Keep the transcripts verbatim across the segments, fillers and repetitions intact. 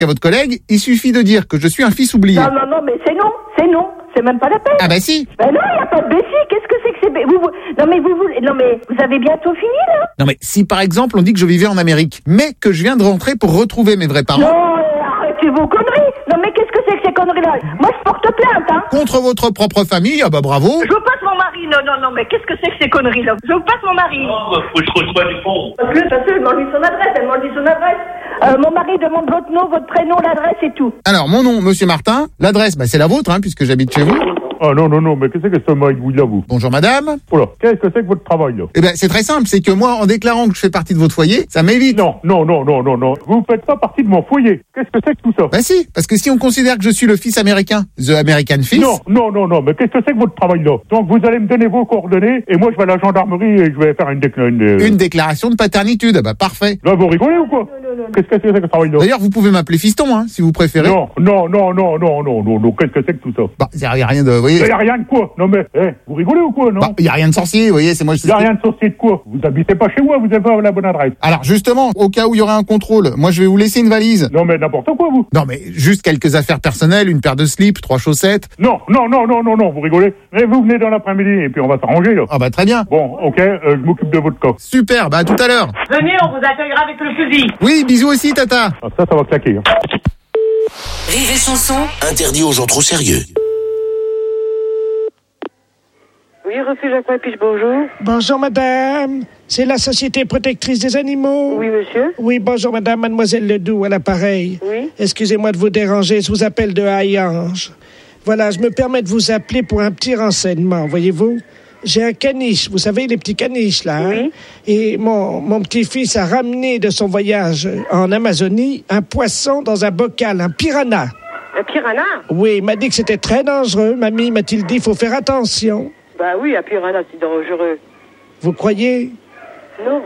à votre collègue, il suffit de dire que je suis un fils oublié. Non, non, non, mais c'est non, c'est non. C'est même pas la peine. Ah bah si. Ben non, il n'y a pas de Bessie. Qu'est-ce que c'est que c'est... Be- vous, vous... Non, mais vous, vous... Non, mais vous avez bientôt fini, là? Non mais si par exemple on dit que je vivais en Amérique, mais que je viens de rentrer pour retrouver mes vrais parents. Non, arrêtez vos conneries. Non, mais qu'est-ce que c'est que ces conneries-là? Moi, je porte plainte, hein. Contre votre propre famille, ah bah bravo. Je vous passe mon mari. Non, non, non, mais qu'est-ce que c'est que ces conneries-là? Je vous passe mon mari. Oh, bah, faut que je reçois du fond. Parce que, parce que, demande-lui son adresse, elle demande-lui son adresse. Euh, mon mari demande votre nom, votre prénom, l'adresse et tout. Alors mon nom, Monsieur Martin, l'adresse, bah c'est la vôtre, hein, puisque j'habite chez vous. Ah non, non, non, mais qu'est-ce que c'est que ce mail vous là, vous? Bonjour madame. Oh là, qu'est-ce que c'est que votre travail, là? Eh ben c'est très simple, c'est que moi, en déclarant que je fais partie de votre foyer, ça m'évite. Non, non, non, non, non, non, vous faites pas partie de mon foyer. Qu'est-ce que c'est que tout ça? Bah si, parce que si on considère que je suis le fils américain, the American fils. Non, non, non, non, mais qu'est-ce que c'est que votre travail, là? Donc vous allez me donner vos coordonnées, et moi je vais à la gendarmerie et je vais faire une déclaration. Une, Une déclaration de paternité, ah bah parfait. Là, vous rigolez ou quoi? Qu'est-ce que c'est que ce travail-là? D'ailleurs, vous pouvez m'appeler fiston, hein, si vous préférez. Non, non, non, non, non, non, non, non, qu'est-ce que c'est que tout ça? Bah, y a, y a rien de, vous voyez. Il y a rien de quoi? Non mais, eh, vous rigolez ou quoi, non? Bah, y a rien de sorcier, vous voyez, c'est moi. Je Il y a rien de sorcier de quoi? Vous habitez pas chez moi, vous avez pas la bonne adresse. Alors justement, au cas où il y aurait un contrôle, moi je vais vous laisser une valise. Non mais n'importe quoi, vous. Non mais juste quelques affaires personnelles, une paire de slips, trois chaussettes. Non, non, non, non, non, non, vous rigolez. Mais vous venez dans l'après-midi et puis on va s'arranger, là. Ah bah très bien. Bon, ok, euh, je m'occupe de votre cas. Super, bah à tout à l'heure. Venez, on vous accueillera avec le fusil. Oui, bisous aussi tata. Ah, ça, ça va claquer. Hein. Rire et chanson. Interdit aux gens trop sérieux. Oui, refuge Aquapiche, bonjour. Bonjour madame, c'est la Société protectrice des animaux. Oui, monsieur. Oui, bonjour madame, mademoiselle Ledoux à l'appareil. Oui. Excusez-moi de vous déranger, je vous appelle de Hayange. Voilà, je me permets de vous appeler pour un petit renseignement, voyez-vous. J'ai un caniche, vous savez, les petits caniches là. Oui. Hein? Et mon, mon petit-fils a ramené de son voyage en Amazonie un poisson dans un bocal, un piranha. Un piranha? Oui, il m'a dit que c'était très dangereux. Mamie m'a-t-il dit, il faut faire attention. Bah oui, un piranha, c'est dangereux. Vous croyez? Non.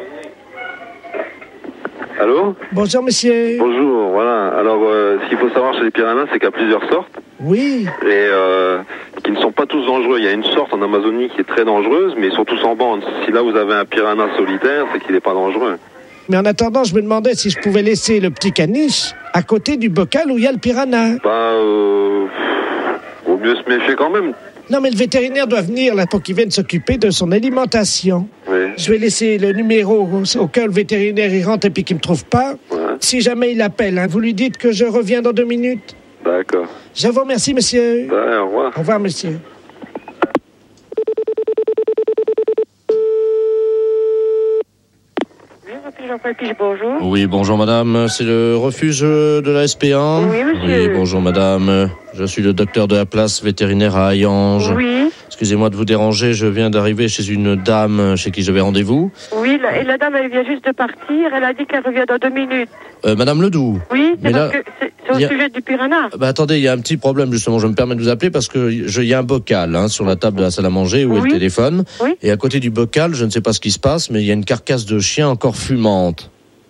Allô? Bonjour monsieur. Bonjour, voilà. Alors, euh, ce qu'il faut savoir chez les piranhas, c'est qu'il y a plusieurs sortes. Oui. Et euh, qui ne sont pas tous dangereux. Il y a une sorte en Amazonie qui est très dangereuse, mais ils sont tous en bande. Si là vous avez un piranha solitaire, c'est qu'il n'est pas dangereux. Mais en attendant, je me demandais si je pouvais laisser le petit caniche à côté du bocal où il y a le piranha. Bah, euh, vaut mieux se méfier quand même. Non, mais le vétérinaire doit venir là pour qu'il vienne s'occuper de son alimentation. Oui. Je vais laisser le numéro au, au cas où le vétérinaire y rentre et puis qu'il me trouve pas. Ouais. Si jamais il appelle, hein, vous lui dites que je reviens dans deux minutes. D'accord. Je vous remercie, monsieur. Ben, au revoir. Au revoir, monsieur. Bonjour. Oui, bonjour madame, c'est le refuge de la S P un. Oui, monsieur. Oui, bonjour madame, je suis le docteur de la place vétérinaire à Hayange. Oui. Excusez-moi de vous déranger, je viens d'arriver chez une dame chez qui j'avais rendez-vous. Oui, la, et la dame, elle vient juste de partir. Elle a dit qu'elle revient dans deux minutes. Euh, madame Ledoux. Oui, c'est Mais parce là, que c'est, c'est au y a... sujet du piranha. Bah attendez, il y a un petit problème justement, je me permets de vous appeler parce que il y a un bocal hein, sur la table de la salle à manger où Oui. est le téléphone. Oui. Et à côté du bocal, je ne sais pas ce qui se passe, mais il y a une carcasse de chien encore fumante.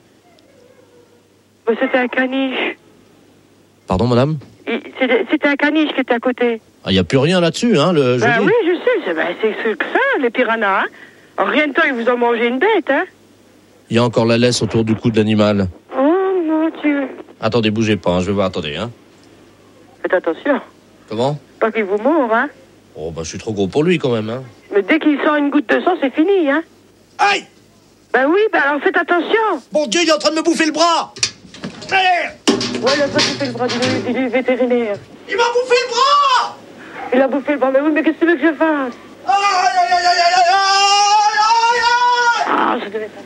Mais c'était un caniche. Pardon madame? Il- C'était, c'était un caniche qui était à côté. Il n'y a plus rien là-dessus, hein, le Ben jeudi. oui, je sais. C'est, ben, c'est ce que ça, les piranhas. Hein. En rien de temps, ils vous ont mangé une bête, hein. Il y a encore la laisse autour du cou de l'animal. Oh, mon Dieu. Attendez, bougez pas, hein, je vais voir, attendez. Hein. Faites attention. Comment? Pas qu'il vous mord, hein. Oh, bah je suis trop gros pour lui quand même. Hein. Mais dès qu'il sent une goutte de sang, c'est fini, hein. Aïe! Ben oui, ben alors faites attention. Mon Dieu, il est en train de me bouffer le bras! Allez! Ouais, il a pas bouffé le bras du, du vétérinaire. Il m'a bouffé le bras! Il a bouffé le bras. Mais oui, mais qu'est-ce que tu veux que je fasse? Aïe, aïe, aïe, aïe, aïe, aïe, aïe! Ah, je devais pas.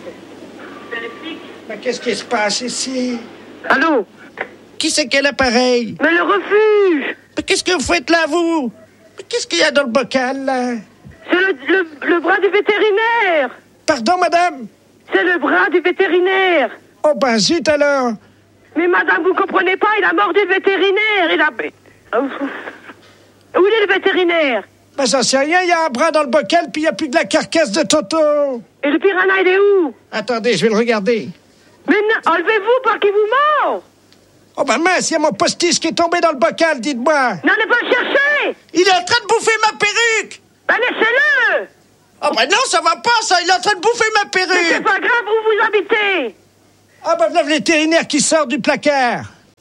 Mais qu'est-ce qui se passe ici? Allô? Qui c'est quel appareil? Mais le refuge! Mais qu'est-ce que vous faites là, vous? Mais qu'est-ce qu'il y a dans le bocal, là? C'est le, le, le bras du vétérinaire! Pardon, madame? C'est le bras du vétérinaire! Oh, ben zut alors! Mais madame, vous comprenez pas, il a mordu le vétérinaire! Il a... Où il est le vétérinaire? Ben j'en sais rien, il y a un bras dans le bocal, puis il n'y a plus que la carcasse de Toto! Et le piranha, il est où? Attendez, je vais le regarder. Mais non, enlevez-vous pas qu'il vous mord! Oh, ben mince, il y a mon postiche qui est tombé dans le bocal, dites-moi! N'allez pas le chercher! Il est en train de bouffer ma perruque! Ben laissez-le! Oh, ben non, ça va pas, ça! Il est en train de bouffer ma Mais c'est perruque! pas grave où vous habitez! Ah, ben voilà le vétérinaire qui sort du placard!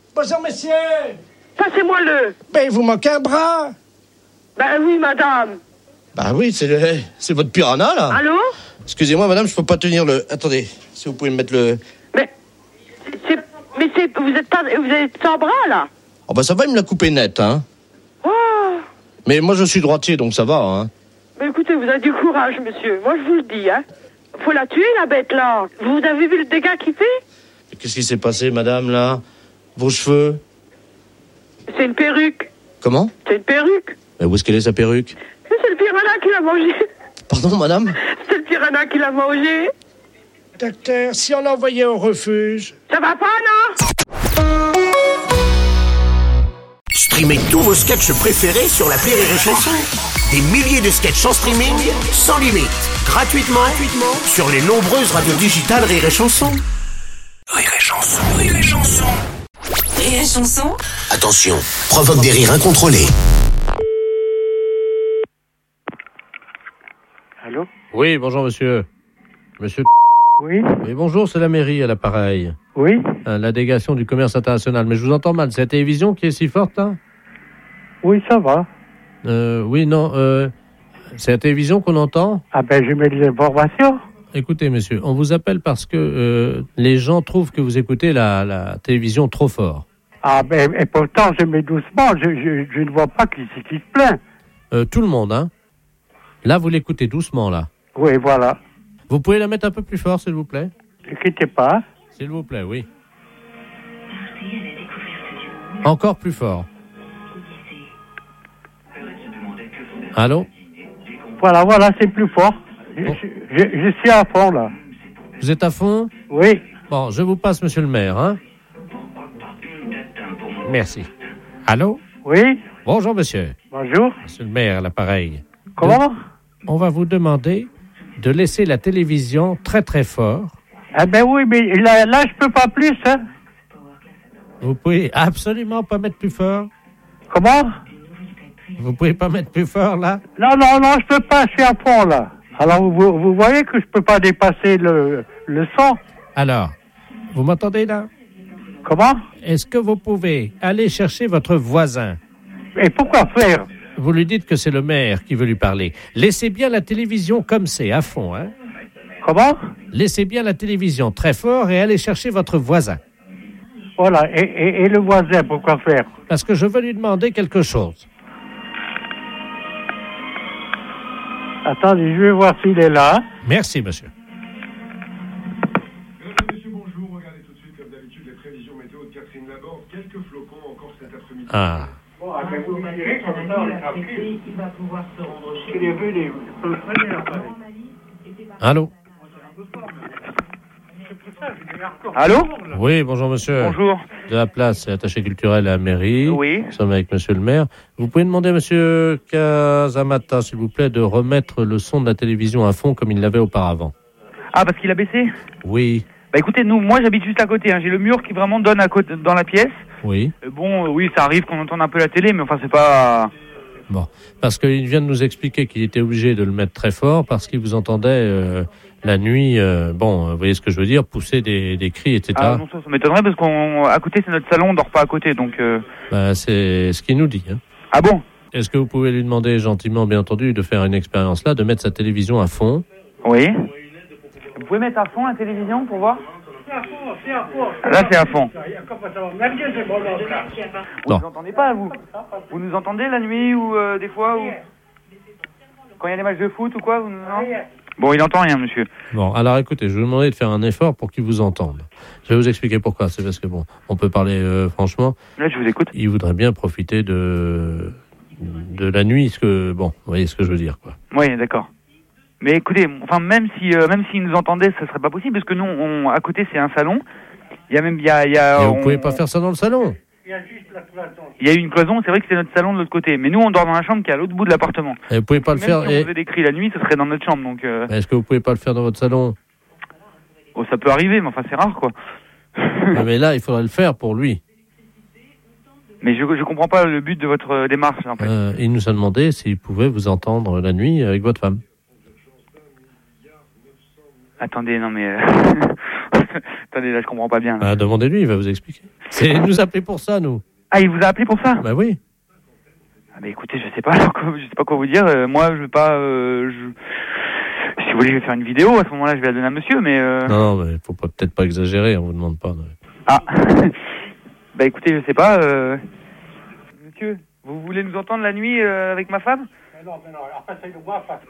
Bonjour, messieurs. Passez-moi-le. Ben, il vous manque un bras. Ben oui, madame. Bah oui, c'est, le... c'est votre piranha, là. Allô? Excusez-moi, madame, je peux pas tenir le... Attendez, si vous pouvez me mettre le... Mais, c'est, mais c'est, vous êtes pas, vous êtes sans bras, là? Oh bah ça va, il me l'a coupé net, hein. Oh. Mais moi, je suis droitier, donc ça va, hein. Mais écoutez, vous avez du courage, monsieur. Moi, je vous le dis, hein. Faut la tuer, la bête, là. Vous avez vu le dégât qu'il fait? Qu'est-ce qui s'est passé, madame, là? Vos cheveux? C'est une perruque. Comment? C'est une perruque. Mais où est-ce qu'elle est, sa perruque? C'est le piranha qui l'a mangé. Pardon, madame? C'est le piranha qui l'a mangé. Docteur, si on l'envoyait au refuge. Ça va pas, non? Streamez tous vos sketchs préférés sur l'appli Rire et Chanson. Des milliers de sketchs en streaming, sans limite, gratuitement, gratuitement sur les nombreuses radios digitales Rire et Chanson. Rire et Chanson, Rire et Chanson. Rire et Chanson. Attention, provoque des rires incontrôlés. Allô? Oui, bonjour, monsieur. Monsieur... Oui. Oui, bonjour, c'est la mairie à l'appareil. Oui. Euh, la délégation du commerce international. Mais je vous entends mal. C'est la télévision qui est si forte, là? Oui, ça va. Euh, oui, non. Euh, c'est la télévision qu'on entend? Ah ben, je mets des informations. Écoutez, monsieur, on vous appelle parce que euh, les gens trouvent que vous écoutez la, la télévision trop fort. Ah ben, et pourtant, je mets doucement. Je, je, je ne vois pas qui c'est qui se plaint. Euh, tout le monde, hein? Là, vous l'écoutez doucement, là. Oui, voilà. Vous pouvez la mettre un peu plus fort, s'il vous plaît? Ne quittez pas. S'il vous plaît, oui. Encore plus fort. Allô? Voilà, voilà, c'est plus fort. Je, Bon. je, je suis à fond, là. Vous êtes à fond? Oui. Bon, je vous passe, monsieur le maire, hein? Merci. Allô? Oui. Bonjour, monsieur. Bonjour. Monsieur le maire, à l'appareil. Comment? On va vous demander de laisser la télévision très, très fort. Ah ben oui, mais là, là je peux pas plus, hein. Vous pouvez absolument pas mettre plus fort? Comment? Vous pouvez pas mettre plus fort, là? Non, non, non, je peux pas, je suis à fond, là. Alors, vous, vous voyez que je peux pas dépasser le, le son. Alors, vous m'entendez, là? Comment? Est-ce que vous pouvez aller chercher votre voisin? Et pourquoi faire? Vous lui dites que c'est le maire qui veut lui parler. Laissez bien la télévision comme c'est, à fond, hein? Comment? Laissez bien la télévision très fort et allez chercher votre voisin. Voilà, et, et, et le voisin, pourquoi faire? Parce que je veux lui demander quelque chose. Attendez, je vais voir s'il est là. Merci, monsieur. Monsieur, bonjour. Regardez tout de suite, comme d'habitude, les prévisions météo de Catherine Laborde. Quelques flocons encore cet après-midi. Ah. Bon, ah, ben vous me direz comme ça, on les a pris. Il va pouvoir se rendre chez lui. Je l'ai vu, les... Allô? Allô? Oui, bonjour monsieur. Bonjour. De la place, c'est attaché culturel à la mairie. Oui. Nous sommes avec monsieur le maire. Vous pouvez demander à monsieur Kazamata, s'il vous plaît, de remettre le son de la télévision à fond comme il l'avait auparavant. Ah, parce qu'il a baissé? Oui. Bah écoutez, nous, moi j'habite juste à côté, hein. J'ai le mur qui vraiment donne à côté, dans la pièce. Oui. Euh, bon, euh, oui, ça arrive qu'on entende un peu la télé, mais enfin c'est pas... Bon, parce qu'il vient de nous expliquer qu'il était obligé de le mettre très fort parce qu'il vous entendait euh, la nuit, euh, bon, vous voyez ce que je veux dire, pousser des, des cris, et cetera. Ah non, ça, ça m'étonnerait parce qu'à côté c'est notre salon, on dort pas à côté, donc... Euh... Bah, c'est ce qu'il nous dit. Hein. Ah bon? Est-ce que vous pouvez lui demander gentiment, bien entendu, de faire une expérience là, de mettre sa télévision à fond? Oui. Vous pouvez mettre à fond la télévision pour voir? C'est à fond, c'est à fond. Là c'est à fond. Vous Non. nous entendez pas, vous? Vous nous entendez la nuit ou euh, des fois ou... Quand il y a des matchs de foot ou quoi vous... Non. Bon, il entend rien, monsieur. Bon, alors écoutez, je vais vous demander de faire un effort pour qu'il vous entende. Je vais vous expliquer pourquoi. C'est parce que, bon, on peut parler euh, franchement. Là, je vous écoute. Il voudrait bien profiter de, de la nuit, ce que, bon, vous voyez ce que je veux dire, quoi. Oui, d'accord. Mais écoutez, enfin, même si, euh, même s'ils nous entendaient, ça serait pas possible, parce que nous, on, à côté, c'est un salon. Il y a même, il y a, il y a. Et on, vous pouvez pas faire ça dans le salon. Il y a juste la cloison. Il y a une cloison, c'est vrai que c'est notre salon de l'autre côté. Mais nous, on dort dans la chambre qui est à l'autre bout de l'appartement. Et vous pouvez pas le Même faire. si on et... faisait des cris la nuit, ce serait dans notre chambre, donc. Euh... Est-ce que vous pouvez pas le faire dans votre salon? Oh, ça peut arriver, mais enfin, c'est rare, quoi. Mais là, il faudrait le faire pour lui. Mais je, je comprends pas le but de votre euh, démarche, en fait. Euh, il nous a demandé s'il pouvait vous entendre la nuit avec votre femme. Attendez, non mais... Euh... Attendez, là, je comprends pas bien. Là. Ah, demandez-lui, il va vous expliquer. C'est, il nous a appelé pour ça, nous. Ah, il vous a appelé pour ça? Bah oui. Ah, bah écoutez, je sais pas, je sais pas quoi vous dire. Euh, moi, je veux pas... Euh, je... Si vous voulez, je vais faire une vidéo. À ce moment-là, je vais la donner à monsieur, mais... Euh... Non, non, mais faut pas, peut-être pas exagérer, on vous demande pas. Non. Ah. Bah écoutez, je sais pas. Euh... Monsieur, vous voulez nous entendre la nuit euh, avec ma femme? Non, mais non, alors passez-le moi, face.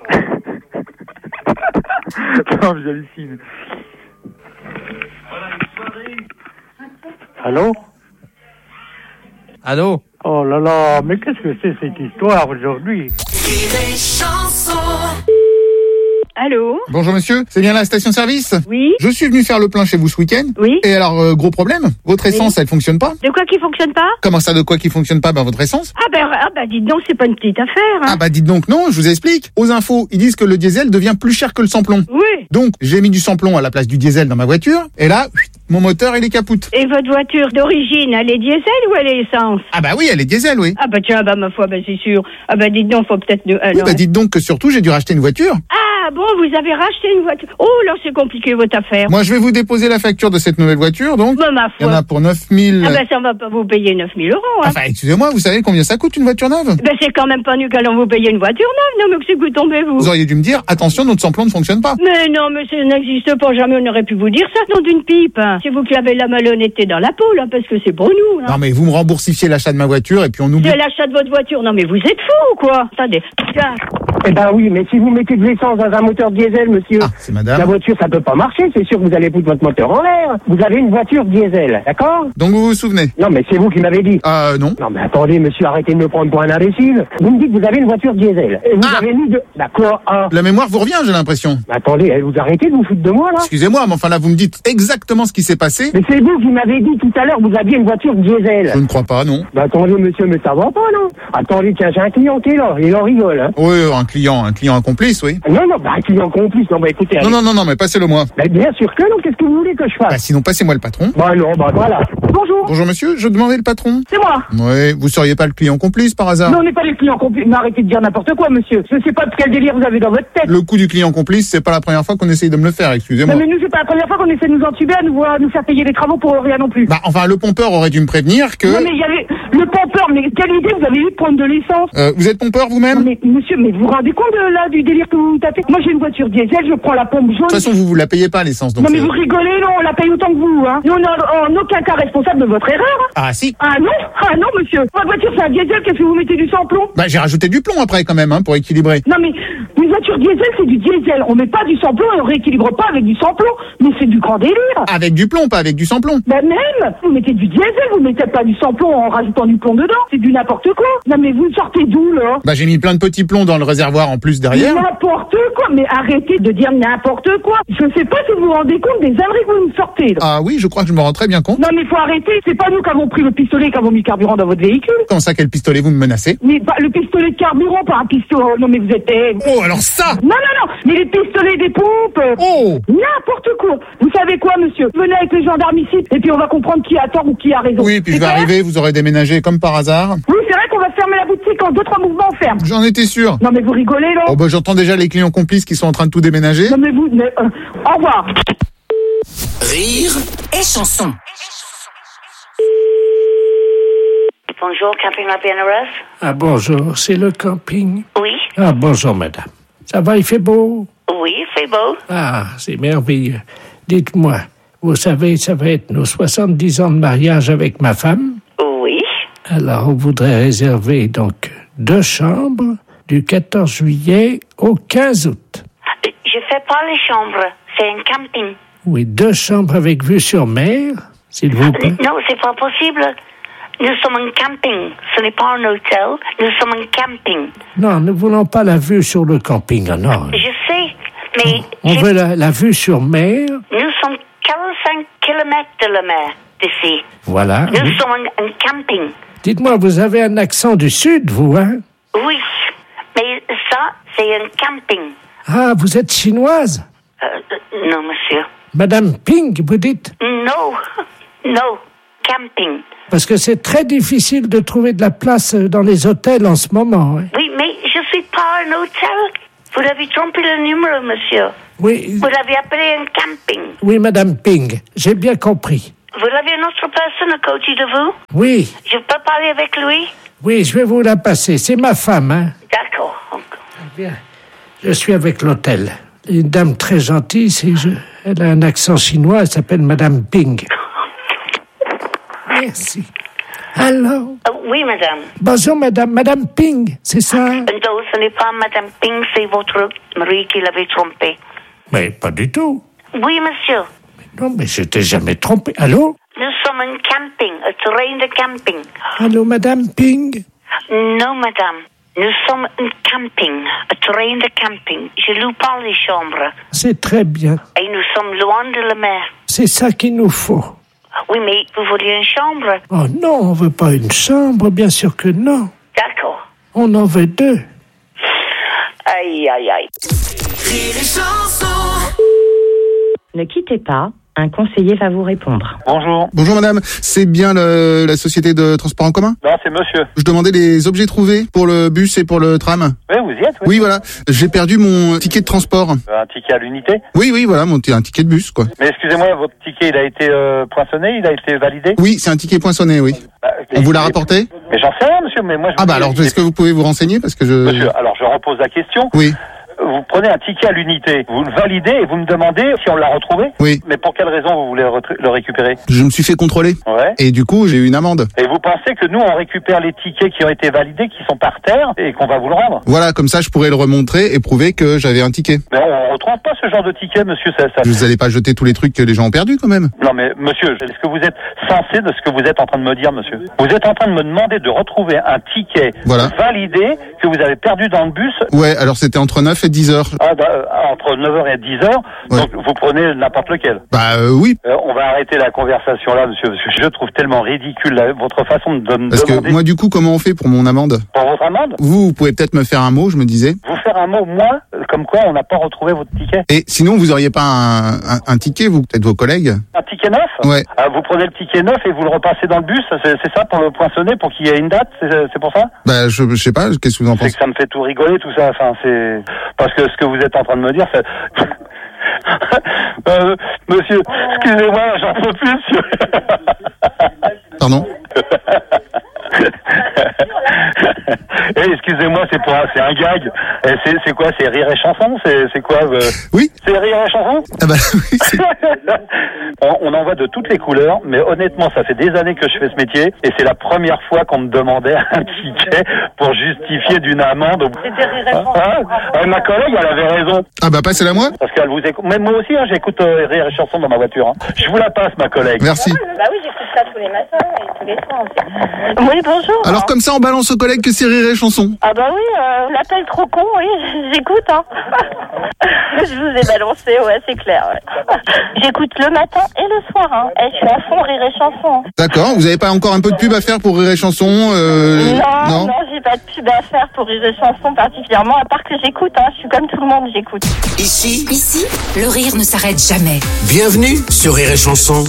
Non, j'hallucine. Allô? Allô? Oh là là, mais qu'est-ce que c'est cette histoire aujourd'hui? Allô? Bonjour monsieur, c'est bien la station-service? Oui. Je suis venu faire le plein chez vous ce week-end. Oui. Et alors, euh, gros problème, votre essence, Oui. elle fonctionne pas? De quoi qui fonctionne pas? Comment ça, de quoi qui fonctionne pas? Ben votre essence? Ah ben, ah ben dites donc, c'est pas une petite affaire. Hein. Ah bah dites donc non, je vous explique. Aux infos, ils disent que le diesel devient plus cher que le samplon. Oui. Donc, j'ai mis du samplon à la place du diesel dans ma voiture, et là, mon moteur, il est capoute. Et votre voiture d'origine, elle est diesel ou elle est essence? Ah bah oui, elle est diesel, oui. Ah bah tiens, bah ma foi, bah c'est sûr. Ah bah dites donc, faut peut-être... De... Oui, bah dites donc que surtout, j'ai dû racheter une voiture. Ah bon, vous avez racheté une voiture. Oh là, c'est compliqué votre affaire. Moi, je vais vous déposer la facture de cette nouvelle voiture, donc. Bah ma foi. Il y en a pour neuf mille... Ah bah ça va pas vous payer neuf mille euros, hein. Enfin, excusez-moi, vous savez combien ça coûte une voiture neuve? Ben c'est quand même pas nous qu'allons vous payer une voiture neuve, non mais que c'est que vous tombez vous. Vous auriez dû me dire, attention, notre samplon ne fonctionne pas. Mais non, mais ça n'existe pas, jamais on aurait pu vous dire ça, nom d'une pipe. Hein. C'est vous qui avez la malhonnêteté dans la peau, là, parce que c'est pour nous. Hein. Non mais vous me remboursifiez l'achat de ma voiture et puis on oublie... C'est l'achat de votre voiture, non mais vous êtes fou ou quoi? Attendez, tiens. Eh ben oui, mais si vous mettez de l'essence dans un moteur diesel, monsieur, ah, c'est madame. La voiture, ça peut pas marcher, c'est sûr que vous allez foutre votre moteur en l'air. Vous avez une voiture diesel, d'accord? Donc vous vous souvenez? Non, mais c'est vous qui m'avez dit. Euh, non. Non, mais attendez, monsieur, arrêtez de me prendre pour un imbécile. Vous me dites que vous avez une voiture diesel. Et vous ah. avez mis de... D'accord, ah. La mémoire vous revient, j'ai l'impression. Mais attendez, vous arrêtez de vous foutre de moi, là? Excusez-moi, mais enfin là, vous me dites exactement ce qui s'est passé. Mais c'est vous qui m'avez dit tout à l'heure que vous aviez une voiture diesel. Je ne crois pas, non. Bah attendez, monsieur, mais ça va pas, non? Attendez, tiens, j'ai un client qui est là, il en rigole, hein. Oui, un client, un client complice, oui. Non, non, bah un client complice, non, bah écoutez... Non, allez. non, non, non, mais passez-le moi. Bah bien sûr que non, qu'est-ce que vous voulez que je fasse? Bah sinon, passez-moi le patron. Bah non, bah voilà. Bonjour. Bonjour monsieur, je demandais le patron. C'est moi. Oui, vous seriez pas le client complice par hasard? Non, on n'est pas les clients complices. Mais arrêtez de dire n'importe quoi, monsieur. Je sais pas de quel délire vous avez dans votre tête. Le coup du client complice, c'est pas la première fois qu'on essaye de me le faire, excusez-moi. Non, mais nous, c'est pas la première fois qu'on essaie de nous entuber à nous, à nous faire payer les travaux pour rien non plus. Bah enfin, le pompeur aurait dû me prévenir que... Non, mais il y avait... Le pompeur, mais quelle idée vous avez eu de prendre de l'essence? Euh, vous êtes pompeur vous-même? Non, mais monsieur, mais vous vous rendez compte de, là, du délire que vous tapez? Moi, j'ai une voiture diesel, je prends la pompe jaune. De toute façon, vous vous la payez pas, l'essence, donc... Non, mais c'est... vous rigolez, non, on la paye autant que vous, hein. Nous, on n'est en aucun cas responsable de votre erreur. Ah si. Ah non, ah non, monsieur. Votre voiture, c'est un diesel, qu'est-ce que vous mettez du sans-plomb? Bah j'ai rajouté du plomb après quand même, hein, pour équilibrer. Non, mais une voiture diesel, c'est du diesel. On met pas du sans-plomb et on rééquilibre pas avec du sans-plomb. Mais c'est du grand délire. Avec du plomb, pas avec du sans-plomb. Bah même, vous mettez du diesel, vous mettez pas du sans-plomb en rajoutant du plomb dedans. C'est du n'importe quoi. Non, mais vous sortez d'où, là? Bah j'ai mis plein de petits plombs dans le réservoir en plus derrière. N'importe quoi. Mais arrêtez de dire n'importe quoi. Je sais pas si vous vous rendez compte des âneries que vous nous sortez, là. Ah oui, je crois que je me rends très bien compte. Non, mais faut arrêter. C'est pas nous qui avons pris le pistolet, qui avons mis le carburant dans votre véhicule. Comment ça, quel pistolet vous me menacez? Mais pas le pistolet de carburant, pas un pistolet. Non, mais vous êtes... Oh, alors ça! Non, non, non. Mais les pistolets des pompes. Oh! N'importe quoi. Vous savez quoi, monsieur? Venez avec les gendarmes ici, et puis on va comprendre qui a tort ou qui a raison. Oui, puis je vais arriver, vous aurez déménagé comme par hasard. Oui, c'est vrai qu'on va fermer la boutique en deux, trois mouvements, on ferme. J'en étais sûr. Non, mais vous rigolez, là? Oh, bah j'entends déjà les clients complices qui sont en train de tout déménager. Non, mais vous... Mais, euh, au revoir. Rire et chanson. Bonjour, camping La Bienheureuse. Ah bonjour, c'est le camping. Oui. Ah bonjour madame. Ça va, il fait beau? Oui, il fait beau. Ah, c'est merveilleux. Dites-moi, vous savez, ça va être nos soixante-dix ans de mariage avec ma femme. Oui. Alors, on voudrait réserver donc deux chambres du quatorze juillet au quinze août. Je fais pas les chambres, c'est un camping. Oui, deux chambres avec vue sur mer, s'il vous plaît. Non, c'est pas possible. Nous sommes un camping. Ce n'est pas un hôtel. Nous sommes un camping. Non, nous voulons pas la vue sur le camping, ah non. Je sais, mais... On je... veut la, la vue sur mer. Nous sommes quarante-cinq kilomètres de la mer d'ici. Voilà. Nous oui. sommes un, un camping. Dites-moi, vous avez un accent du sud, vous, hein? Oui, mais ça, c'est un camping. Ah, vous êtes chinoise? Euh, euh, non, monsieur. Madame Ping, vous dites? Non, non, camping. Parce que c'est très difficile de trouver de la place dans les hôtels en ce moment. Hein. Oui, mais je suis pas un hôtel. Vous avez trompé le numéro, monsieur. Oui. Vous l'avez appelé un camping. Oui, Madame Ping, j'ai bien compris. Vous avez une autre personne à côté de vous? Oui. Je peux parler avec lui? Oui, je vais vous la passer. C'est ma femme, hein. D'accord. Bien. Je suis avec l'hôtel. Une dame très gentille, c'est je... elle a un accent chinois, elle s'appelle Madame Ping. Merci. Allô? Uh, oui, madame. Bonjour, madame. Madame Ping, c'est ça? Non, ce n'est pas madame Ping, c'est votre mari qui l'avait trompé. Mais pas du tout. Oui, monsieur. Mais non, mais je t'ai jamais trompé. Allô? Nous sommes un camping, un terrain de camping. Allô, Madame Ping? Non, madame. Nous sommes un camping, un terrain de camping. Je loue pas les chambres. C'est très bien. Et nous sommes loin de la mer. C'est ça qu'il nous faut. Oui, mais vous vouliez une chambre? Oh non, on veut pas une chambre, bien sûr que non. D'accord. On en veut deux. Aïe, aïe, aïe. Rire et chanson. Ne quittez pas, un conseiller va vous répondre. Bonjour. Bonjour madame, c'est bien le, la société de transport en commun? Non, c'est monsieur. Je demandais les objets trouvés pour le bus et pour le tram. Oui, vous y êtes, oui. Oui, voilà. J'ai perdu mon ticket de transport. Un ticket à l'unité? Oui, oui, voilà, mon t- un ticket de bus, quoi. Mais excusez-moi, votre ticket, il a été euh, poinçonné, il a été validé? Oui, c'est un ticket poinçonné, oui. Bah, On vous l'a rapporté? Mais j'en sais rien, monsieur, mais moi je Ah vous bah dis, alors, il est-ce que vous pouvez vous renseigner parce que je... Monsieur, alors je repose la question. Oui. Vous prenez un ticket à l'unité, vous le validez et vous me demandez si on l'a retrouvé? Oui. Mais pour quelle raison vous voulez retr- le récupérer? Je me suis fait contrôler. Ouais. Et du coup, j'ai eu une amende. Et vous pensez que nous, on récupère les tickets qui ont été validés, qui sont par terre, et qu'on va vous le rendre? Voilà, comme ça, je pourrais le remontrer et prouver que j'avais un ticket. Mais on retrouve pas ce genre de ticket, monsieur. Ça, ça... Vous allez pas jeter tous les trucs que les gens ont perdus, quand même. Non mais, monsieur, est-ce que vous êtes censé de ce que vous êtes en train de me dire, monsieur? Vous êtes en train de me demander de retrouver un ticket Voilà. validé que vous avez perdu dans le bus? Ouais, alors c'était entre neuf et dix heures. Ah, bah, euh, entre neuf heures et dix heures, Ouais. donc vous prenez n'importe lequel. Bah euh, oui. Euh, on va arrêter la conversation là, monsieur, parce que je trouve tellement ridicule la- votre façon de me Parce demander que moi, du coup, comment on fait pour mon amende? pour votre amende. Vous, vous pouvez peut-être me faire un mot, je me disais. Vous faire un mot, moi, euh, comme quoi on n'a pas retrouvé votre ticket. Et sinon, vous auriez pas un, un, un ticket, vous, peut-être vos collègues? Un ticket neuf? Ouais. Ah, vous prenez le ticket neuf et vous le repassez dans le bus, c'est, c'est ça pour le poinçonner, pour qu'il y ait une date, c'est, c'est pour ça? Bah, je, je sais pas, qu'est-ce que vous en C'est pensez? que ça me fait tout rigoler, tout ça. Enfin, c'est parce que ce que vous êtes en train de me dire, c'est... euh, monsieur, excusez-moi, j'en peux plus, monsieur. Pardon? Eh, excusez-moi, c'est pour un, c'est un gag. Eh, c'est, c'est quoi? C'est rire et chanson? C'est, c'est quoi? euh... Oui. C'est rire et chanson? Ah bah oui, c'est... on, on en voit de toutes les couleurs, mais honnêtement, ça fait des années que je fais ce métier, et c'est la première fois qu'on me demandait un ticket pour justifier d'une amende. C'était rire et chanson. Hein Ah, ma collègue, elle avait raison. Ah bah passez-la moi. Parce qu'elle vous écoute. Même moi aussi, hein, j'écoute euh, rire et chanson dans ma voiture. Hein. Je vous la passe, ma collègue. Merci. Bah oui, j'écoute ça tous les matins et tous les soirs. Oui, bonjour. Alors comme ça, on balance aux collègues que c'est rire et chanson. Ah bah oui, euh, l'appel trop con, oui, j'écoute, hein. Je vous ai balancé, ouais, c'est clair, ouais. J'écoute le matin et le soir, hein. Et je suis à fond rire et chanson. D'accord, vous avez pas encore un peu de pub à faire pour rire et chanson euh... Non, non, j'ai pas de pub à faire pour rire et chanson particulièrement, à part que j'écoute, hein. Je suis comme tout le monde, j'écoute. Ici, Ici, le rire ne s'arrête jamais. bienvenue sur Rire et Chanson.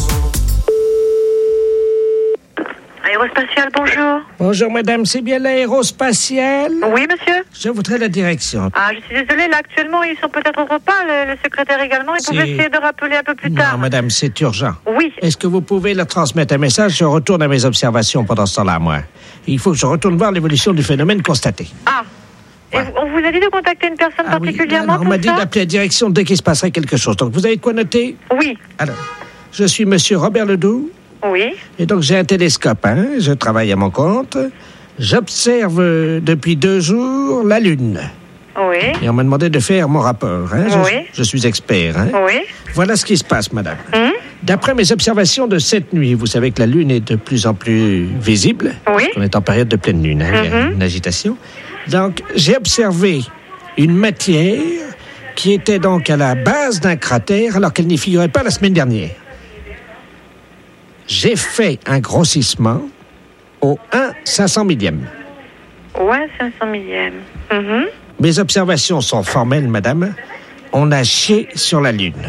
Aérospatial, bonjour. Bonjour, madame, c'est bien l'aérospatiale? Oui, monsieur. Je voudrais la direction. Ah, je suis désolée, là, actuellement, ils sont peut-être au repas, le, le secrétaire également. Ils C'est- pouvaient essayer de rappeler un peu plus Non, tard. madame, c'est urgent. Oui. Est-ce que vous pouvez leur transmettre un message? Je retourne à mes observations pendant ce temps-là, moi. Il faut que je retourne voir l'évolution du phénomène constaté. Ah. Et vous- on vous a dit de contacter une personne Ah oui, particulièrement alors, on pour m'a dit ça? d'appeler la direction dès qu'il se passerait quelque chose. Donc, vous avez de quoi noter? Oui. Alors, je suis monsieur Robert Ledoux. Oui. Et donc, j'ai un télescope, hein. Je travaille à mon compte. J'observe euh, depuis deux jours la Lune. Oui. Et on m'a demandé de faire mon rapport, hein. Je, Oui. je suis expert, hein. Oui. Voilà ce qui se passe, madame. Hum? D'après mes observations de cette nuit, vous savez que la Lune est de plus en plus visible. Oui. On est en période de pleine Lune, hein. Il y a Mhm. une agitation. Donc, j'ai observé une matière qui était donc à la base d'un cratère alors qu'elle n'y figurait pas la semaine dernière. J'ai fait un grossissement au un cinq cent millième. Ouais, cinq cent millième. Mhm. Mes observations sont formelles, madame. On a chié sur la Lune.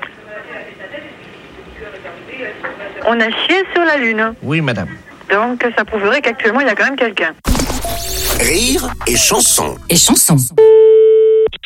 On a chié sur la Lune. Oui, madame. Donc, ça prouverait qu'actuellement, il y a quand même quelqu'un. Rire et Chanson. Et chanson.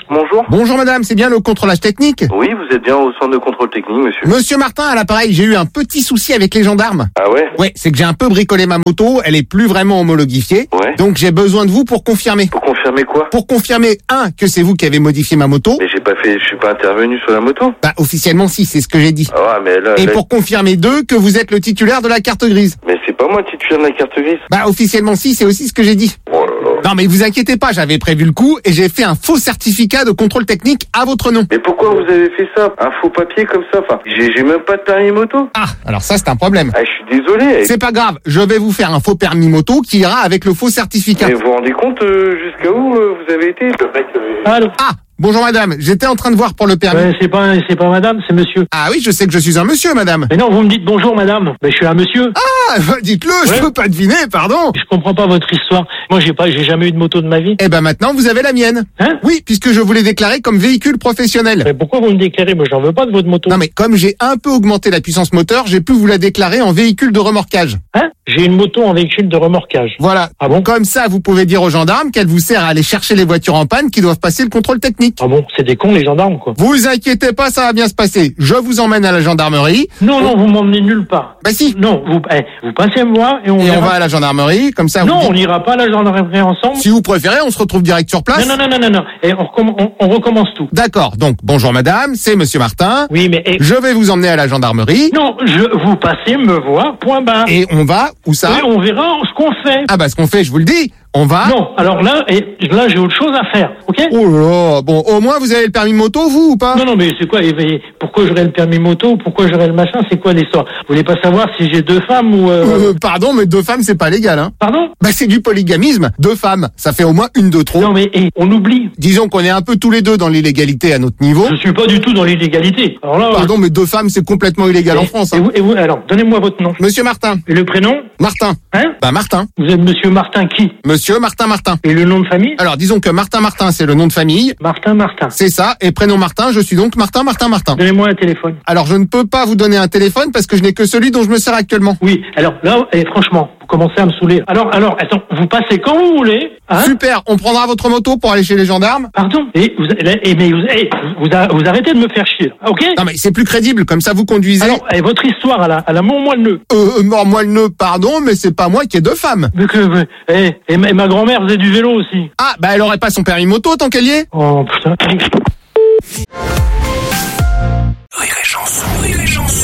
Bonjour. Bonjour madame, c'est bien le contrôlage technique? Oui, vous êtes bien au centre de contrôle technique, monsieur. Monsieur Martin, à l'appareil, j'ai eu un petit souci avec les gendarmes. Ah ouais? Ouais, c'est que j'ai un peu bricolé ma moto, elle est plus vraiment homologifiée. Ouais. Donc j'ai besoin de vous pour confirmer. Pour confirmer quoi? Pour confirmer, un, que c'est vous qui avez modifié ma moto. Mais j'ai pas fait, je suis pas intervenu sur la moto. Bah officiellement si, c'est ce que j'ai dit. Ah ouais, mais là... Et là... pour confirmer, deux, que vous êtes le titulaire de la carte grise. Mais c'est pas moi le titulaire de la carte grise. Bah officiellement si, c'est aussi ce que j'ai dit. Oh là là. Non mais vous inquiétez pas, j'avais prévu le coup et j'ai fait un faux certificat de contrôle technique à votre nom. Mais pourquoi vous avez fait ça? Un faux papier comme ça? Enfin, j'ai, j'ai même pas de permis moto. Ah, alors ça c'est un problème. Ah, je suis désolé. C'est pas grave, je vais vous faire un faux permis moto qui ira avec le faux certificat. Mais vous vous rendez compte euh, jusqu'à où euh, vous avez été? Le mec, euh... Allô? Ah, bonjour madame, j'étais en train de voir pour le permis. Ouais, c'est pas, c'est pas madame, c'est monsieur. Ah oui, je sais que je suis un monsieur, madame. Mais non, vous me dites bonjour madame. Ben, je suis un monsieur. Ah, bah, dites-le, Ouais. je peux pas deviner, pardon. Je comprends pas votre histoire. Moi, j'ai pas, j'ai jamais eu de moto de ma vie. Eh ben maintenant, vous avez la mienne. Hein? Oui, puisque je vous l'ai déclaré comme véhicule professionnel. Mais pourquoi vous me déclarez? Moi, j'en veux pas de votre moto. Non mais comme j'ai un peu augmenté la puissance moteur, j'ai pu vous la déclarer en véhicule de remorquage. Hein? J'ai une moto en véhicule de remorquage. Voilà. Ah bon? Comme ça, vous pouvez dire aux gendarmes qu'elle vous sert à aller chercher les voitures en panne qui doivent passer le contrôle technique. Ah bon? C'est des cons, les gendarmes, quoi. Vous inquiétez pas, ça va bien se passer. Je vous emmène à la gendarmerie. Non, non, vous m'emmenez nulle part. Bah si. Non, vous, eh, vous passez me voir et on Et verra. on va à la gendarmerie, comme ça. Non, vous on dites- n'ira pas à la gendarmerie ensemble. Si vous préférez, on se retrouve direct sur place. Non, non, non, non, non, non. Et on, recomm- on, on recommence tout. D'accord. Donc bonjour madame, c'est monsieur Martin. Oui, mais eh, Je vais vous emmener à la gendarmerie. non, je vous passez me voir. Point barre. Et on va où ça? Oui, on verra ce qu'on fait. Ah bah ce qu'on fait, je vous le dis. On va. Non, alors là, et là, j'ai autre chose à faire, ok? Oh là là. Bon, au moins vous avez le permis moto, vous ou pas? Non, non, mais c'est quoi? et- et pourquoi j'aurais le permis moto? Pourquoi j'aurais le machin? C'est quoi l'histoire? Vous voulez pas savoir si j'ai deux femmes ou... Euh... Euh, pardon, mais deux femmes, c'est pas légal, hein. Pardon? Bah c'est du polygamisme. Deux femmes, ça fait au moins une de trop. Non, mais eh, on oublie. Disons qu'on est un peu tous les deux dans l'illégalité à notre niveau. Je suis pas du tout dans l'illégalité. Alors là... Pardon, mais deux femmes, c'est complètement illégal et, en France. Et Hein. vous, et vous, alors, donnez-moi votre nom. Monsieur Martin. Et le prénom? Martin. Hein? Bah Martin. Vous êtes monsieur Martin qui? Monsieur Martin Martin. Et le nom de famille? Alors disons que Martin Martin, c'est le nom de famille. Martin Martin. C'est ça. Et prénom Martin, je suis donc Martin Martin Martin. Donnez-moi un téléphone. Alors je ne peux pas vous donner un téléphone parce que je n'ai que celui dont je me sers actuellement. Oui, alors là, et franchement, vous commencez à me saouler. Alors, alors, attends, vous passez quand vous voulez, hein? Super, on prendra votre moto pour aller chez les gendarmes. Pardon? Et vous, et, mais vous, eh, vous, vous arrêtez de me faire chier, là, ok? Non mais c'est plus crédible, comme ça vous conduisez. Alors, eh, votre histoire, elle a, elle a mon moi le nœud. Euh, mort moi le nœud, pardon, mais c'est pas moi qui ai deux femmes. Mais que, mais, eh, et ma, et ma grand-mère faisait du vélo aussi. Ah, bah elle aurait pas son permis moto tant qu'elle y est. Oh, putain. Rire et chanson, rire et chanson.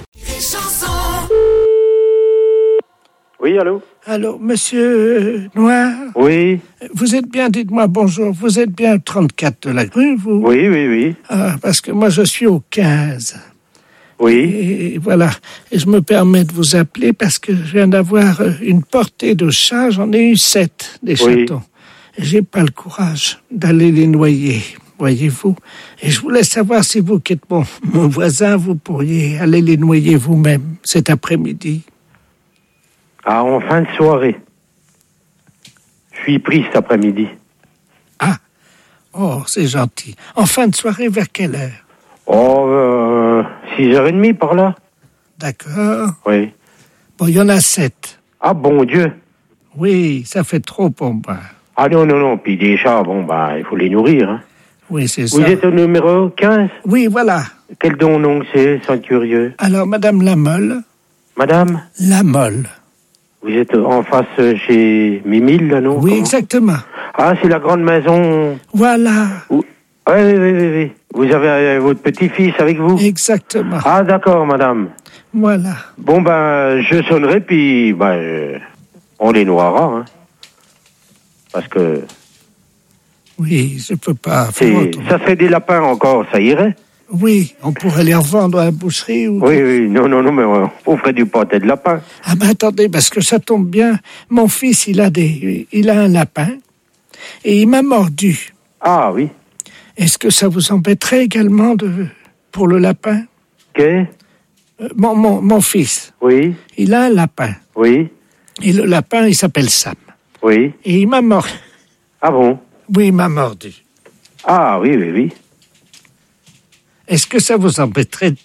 Oui, allô? Allô, monsieur Noir? Oui, Vous êtes bien, dites-moi bonjour, vous êtes bien au trente-quatre de la rue, vous? oui, oui, oui. Ah, parce que moi je suis au quinze. Oui. Et voilà, et je me permets de vous appeler parce que je viens d'avoir euh, une portée de chats, j'en ai eu sept, des Oui. chatons. Et j'ai pas le courage d'aller les noyer, voyez-vous. Et je voulais savoir si vous, qui êtes mon, mon voisin, vous pourriez aller les noyer vous-même cet après-midi. Ah, en fin de soirée. Je suis pris cet après-midi. Ah, oh, c'est gentil. En fin de soirée, vers quelle heure? Oh, euh, six heures trente par là. D'accord. Oui. Bon, il y en a sept. Ah, bon Dieu. Oui, ça fait trop pour moi. Ah non, non, non. Puis des chats, bon, bah, il faut les nourrir. Hein. Oui, c'est Vous ça. êtes au numéro quinze? Oui, voilà. Quel don donc c'est, sans être curieux? Alors, Madame Lamolle. Madame? Lamolle. Vous êtes en face chez Mimile, là, non? Oui, Comment? exactement. Ah, c'est la grande maison. Voilà. Où... Oui, oui, oui, oui, oui. Vous avez euh, votre petit-fils avec vous? Exactement. Ah, d'accord, madame. Voilà. Bon, ben, je sonnerai, puis, ben, euh, on les noiera, hein. Parce que... Oui, je peux pas c'est... faire autrement. Ça fait des lapins encore, ça irait? Oui, on pourrait les revendre à la boucherie ou... Oui, oui, non, non, non, mais euh, on ferait du pâté de lapin. Ah ben attendez, parce que ça tombe bien. Mon fils, il a des, il a un lapin et il m'a mordu. Ah oui. Est-ce que ça vous embêterait également de pour le lapin? Qu'est? Euh, mon, mon, mon fils, Oui, il a un lapin oui, et le lapin, il s'appelle Sam oui. et il m'a mordu. Ah bon? Oui, il m'a mordu. Ah oui, oui, oui. Est-ce que ça vous embêterait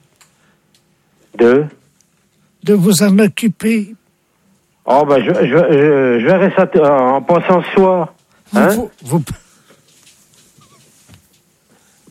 Deux. de vous en occuper? Oh, ben, je, je, je, je verrai ça t- en passant ce soir. Hein? Vous, vous,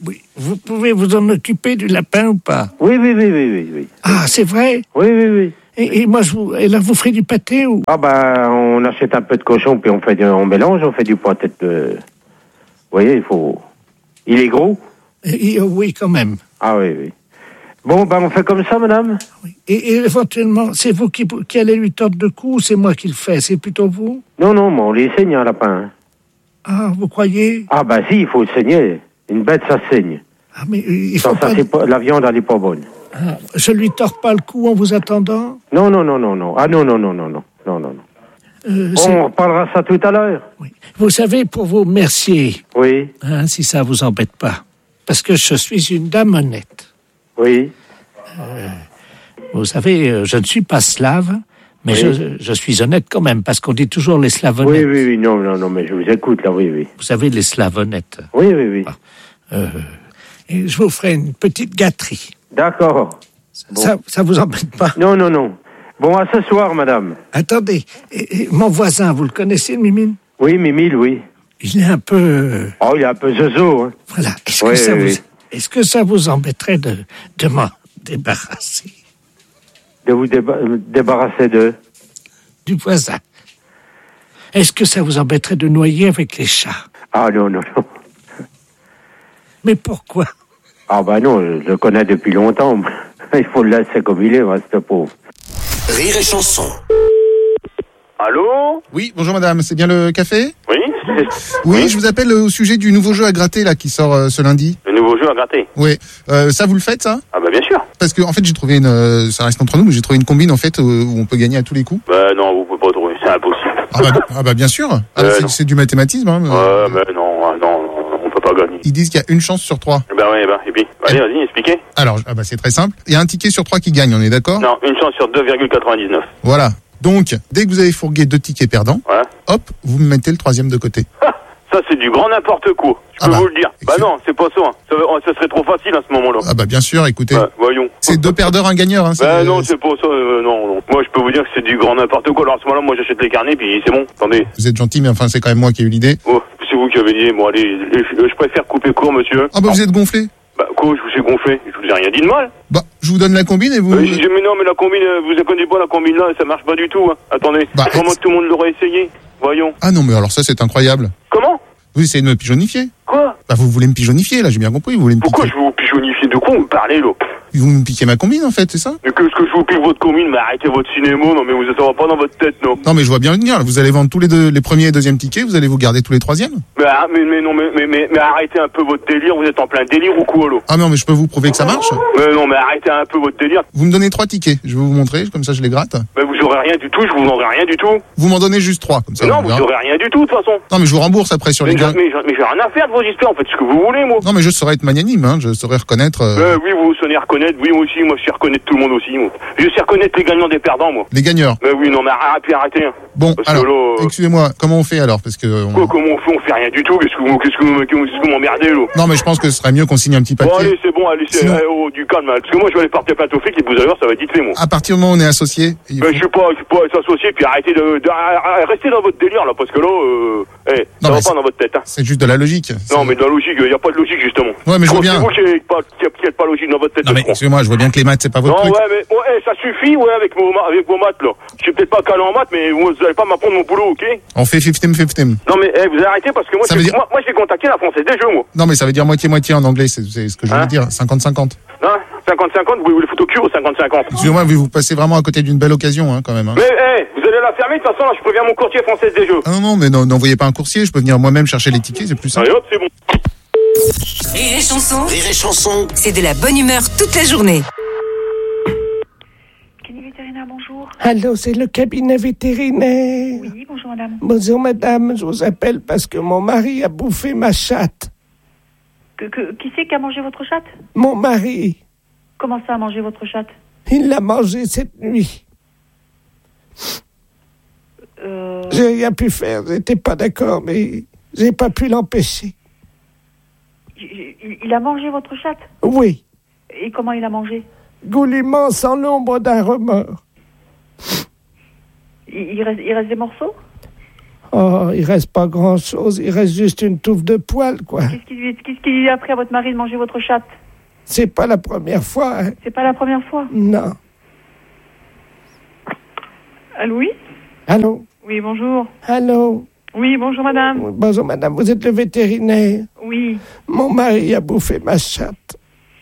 Oui. Vous pouvez vous en occuper du lapin ou pas? Oui, oui, oui, oui, oui, oui. Ah, c'est vrai? Oui, oui, oui. Et, et moi, je vous, et là, vous ferez du pâté ou? Ah ben, on achète un peu de cochon, puis on fait du, on mélange, on fait du pâté de... Vous voyez, il faut... Il est gros? Et, et, oui, quand même. Ah oui, oui. Bon, ben on fait comme ça, madame? Oui. Et, et éventuellement, c'est vous qui, qui allez lui tordre le cou ou c'est moi qui le fais? C'est plutôt vous? Non, non, mais on les saigne, un lapin. Ah, vous croyez? Ah ben si, il faut le saigner. Une bête, ça saigne. Ah, mais il faut Sans pas... ça, c'est pas... La viande, elle est pas bonne. Ah, je lui tords pas le cou en vous attendant? Non, non, non, non, non. Ah non, non, non, non, non, non, non, non. Euh, on reparlera ça tout à l'heure. Oui. Vous savez, pour vos merciers, oui. Hein, si ça vous embête pas, parce que je suis une dame honnête. Oui. Euh, vous savez, je ne suis pas slave, mais oui. je, je suis honnête quand même, parce qu'on dit toujours les slaves honnêtes. Oui, oui, oui, non, non, non, mais je vous écoute, là, oui, oui. Vous savez, les slaves honnêtes. Oui, oui, oui. Euh, et je vous ferai une petite gâterie. D'accord. Bon. Ça, ça vous embête pas? Non, non, non. Bon, à ce soir, madame. Attendez, et, et mon voisin, vous le connaissez, Mimile? Oui, Mimile, oui. Il est un peu... Oh, il est un peu zozo, hein. Voilà. Est-ce oui, que, ça oui, vous... oui. Est-ce que ça vous embêterait de, de m'en débarrasser? De vous déba... débarrasser de? Du voisin. Est-ce que ça vous embêterait de noyer avec les chats? Ah non, non, non. Mais pourquoi? Ah bah non, je le connais depuis longtemps. Il faut le laisser comme il est, hein, ce pauvre. Rire et chanson. Allô? Oui, bonjour madame, c'est bien le café? Oui. Oui, oui, je vous appelle au sujet du nouveau jeu à gratter là qui sort euh, ce lundi. Le nouveau jeu à gratter? Oui, euh, ça vous le faites ça? Ah bah bien sûr. Parce que en fait j'ai trouvé une, euh, ça reste entre nous, mais j'ai trouvé une combine en fait où on peut gagner à tous les coups. Bah non, vous pouvez pas trouver, c'est impossible. Ah bah, ah bah bien sûr, ah, euh, c'est, c'est du mathématisme. Hein, euh, mais non, non, on peut pas gagner. Ils disent qu'il y a une chance sur trois. Bah oui, bah et puis, allez, vas-y, expliquez. Alors, ah bah c'est très simple. Il y a un ticket sur trois qui gagne, on est d'accord? Non, une chance sur deux virgule quatre-vingt-dix-neuf. Voilà. Donc, dès que vous avez fourgué deux tickets perdants, ouais. hop, vous me mettez le troisième de côté. Ça, c'est du grand n'importe quoi. Je ah peux bah, vous le dire. Bah non, c'est pas ça. Ça, ça serait trop facile à ce moment-là. Ah bah bien sûr, écoutez. Ouais, voyons. C'est deux perdeurs, un gagneur. Hein, bah non, c'est pas ça. Euh, non, non. Moi, je peux vous dire que c'est du grand n'importe quoi. Alors à ce moment-là, moi, j'achète les carnets, puis c'est bon. Attendez. Vous êtes gentil, mais enfin, c'est quand même moi qui ai eu l'idée. Oh, c'est vous qui avez dit. Bon, allez, je, je préfère couper court, monsieur. Ah bah ah. Vous êtes gonflé. Bah quoi, je vous ai gonflé. Je vous ai rien dit de mal. Bah, je vous donne la combine et vous... Euh, je, mais non, mais la combine, vous ne connaissez pas la combine là, ça marche pas du tout. Hein. Attendez, bah, comment tout le monde l'aurait essayé? Voyons. Ah non, mais alors ça, c'est incroyable. Comment? Vous essayez de me pigeonnifier. Quoi? Bah vous voulez me pigeonnifier, là, j'ai bien compris. Vous voulez me Pourquoi piquer. je vais vous pigeonnifier? De quoi vous me parlez, là? Vous me piquez ma combine, en fait, c'est ça? Mais qu'est-ce que je vous pique votre combine? Mais arrêtez votre cinéma, non mais vous êtes pas dans votre tête, non? Non mais je vois bien le venir, là. Vous allez vendre tous les deux, les premiers et deuxièmes tickets, vous allez vous garder tous les troisièmes? Mais, mais, mais non, mais, mais, mais, mais arrêtez un peu votre délire, vous êtes en plein délire ou quoi, là? Ah non, mais je peux vous prouver que ça marche? Mais non, mais arrêtez un peu votre délire. Vous me donnez trois tickets, je vais vous montrer, comme ça je les gratte. Mais vous aurez rien du tout, je vous vendrai rien du tout. Vous m'en donnez juste trois, comme ça. Non, vous aurez rien du tout, de toute façon. Non mais je vous rembourse après sur mais les gars. Mais, mais j'ai rien à faire de vos histoires, en fait, ce que vous voulez, moi. Non mais je saurais être magnanime, hein, je saurais reconnaître... Euh... Euh, oui, vous saurez reconnaître, oui, moi aussi, moi je sais reconnaître tout le monde aussi, moi. Je sais reconnaître les gagnants des perdants, moi. Les gagneurs. Mais oui, non, mais arrêtez, arrêtez. Hein. Bon, parce alors, là, euh... excusez-moi, comment on fait alors? Parce que... On... Quoi, comment on fait? On fait rien du tout, qu'est-ce que vous, qu'est-ce que vous, qu'est-ce que vous m'emmerdez, là? Non mais je pense que ce serait mieux qu'on signe un petit papier. Bon, allez, c'est bon, allez, c'est Sinon... oh, du calme, hein. Parce que moi je vais aller porter plainte aux flics et vous allez voir, ça va être vite fait, moi. À partir du moment où on est associés... Mais faut... je suis pas, je suis pas associé, puis arrêtez de, de, de, restez dans votre délire, là, parce que là, euh, hey, ça va pas dans votre tête, hein. C'est juste de la logique. Non, mais de la logique, il y a pas de logique, justement. Ouais, mais je vois bien. C'est vous qui n'êtes pas, pas logique dans votre tête. Non, mais excusez-moi, je vois bien que les maths, c'est pas votre non, truc. Non, ouais, mais ouais, ça suffit, ouais, avec vos, avec vos maths, là. Je suis peut-être pas calé en maths, mais vous allez pas m'apprendre mon boulot, ok? On fait fifty fifty. Non, mais hey, vous arrêtez parce que moi, dire... moi, moi j'ai contacté la Française des Jeux, moi. Non, mais ça veut dire moitié-moitié en anglais, c'est, c'est ce que je veux hein? dire. cinquante cinquante. Non, cinquante cinquante, vous voulez foutre au cul ou cinquante cinquante? Excusez-moi, vous passez vraiment à côté d'une belle occasion, hein, quand même. Hein. Mais, hey, vous allez la fermer, de toute façon, là, je préviens mon courtier Française des Jeux. Ah non, non, mais non, n'envoyez pas un coursier, je peux venir moi-même chercher les tickets, c'est plus simple. Allez hop, c'est bon. Rire et chanson. Rire et chanson. C'est de la bonne humeur toute la journée. Bonjour. Allô, c'est le cabinet vétérinaire. Oui, bonjour madame. Bonjour madame, je vous appelle parce que mon mari a bouffé ma chatte. Que, que, qui c'est qui a mangé votre chatte? Mon mari. Comment ça a mangé votre chatte? Il l'a mangée cette nuit. Euh... J'ai rien pu faire, j'étais pas d'accord, mais j'ai pas pu l'empêcher. Il, il a mangé votre chatte? Oui. Et comment il a mangé? Goulûment, sans l'ombre d'un remords. Il, il, reste, il reste des morceaux? Oh, il reste pas grand-chose. Il reste juste une touffe de poils, quoi. Qu'est-ce qui, qu'est-ce qui a pris à votre mari de manger votre chatte? C'est pas la première fois, hein. C'est pas la première fois? Non. Allô, oui? Allô? Oui, bonjour. Allô? Oui, bonjour, madame. Oui, bonjour, madame. Vous êtes le vétérinaire? Oui. Mon mari a bouffé ma chatte.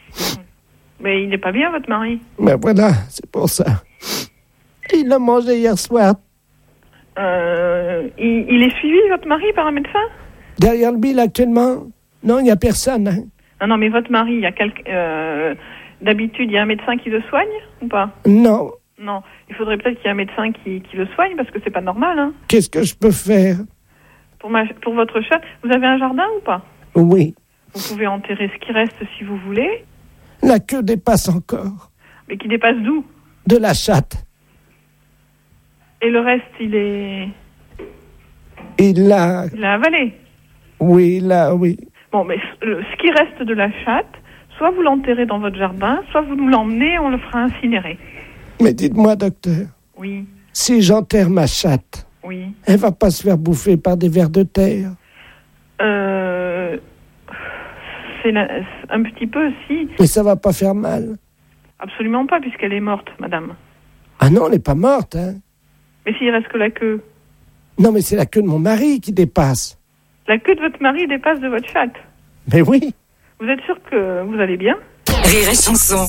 Mais il n'est pas bien, votre mari? Ben voilà, c'est pour ça. Il l'a mangé hier soir. Euh, il, il est suivi, votre mari, par un médecin? Derrière le bille, actuellement? Non, il n'y a personne. Hein. Non, non, mais votre mari, il y a quelqu'un... Euh, d'habitude, il y a un médecin qui le soigne, ou pas? Non. Non, il faudrait peut-être qu'il y ait un médecin qui, qui le soigne, parce que c'est pas normal, hein. Qu'est-ce que je peux faire? Pour, ma, pour votre chatte, vous avez un jardin ou pas? Oui. Vous pouvez enterrer ce qui reste si vous voulez. La queue dépasse encore. Mais qui dépasse d'où? De la chatte. Et le reste, il est... Il l'a... Il l'a avalé? Oui, là, oui. Bon, mais ce, ce qui reste de la chatte, soit vous l'enterrez dans votre jardin, soit vous nous l'emmenez, on le fera incinérer. Mais dites-moi, docteur. Oui. Si j'enterre ma chatte, oui. Elle va pas se faire bouffer par des vers de terre? Euh... C'est la... un petit peu, si. Mais ça va pas faire mal? Absolument pas, puisqu'elle est morte, madame. Ah non, elle n'est pas morte, hein. Mais s'il reste que la queue? Non, mais c'est la queue de mon mari qui dépasse. La queue de votre mari dépasse de votre chatte? Mais oui. Vous êtes sûr que vous allez bien? Rire et chanson.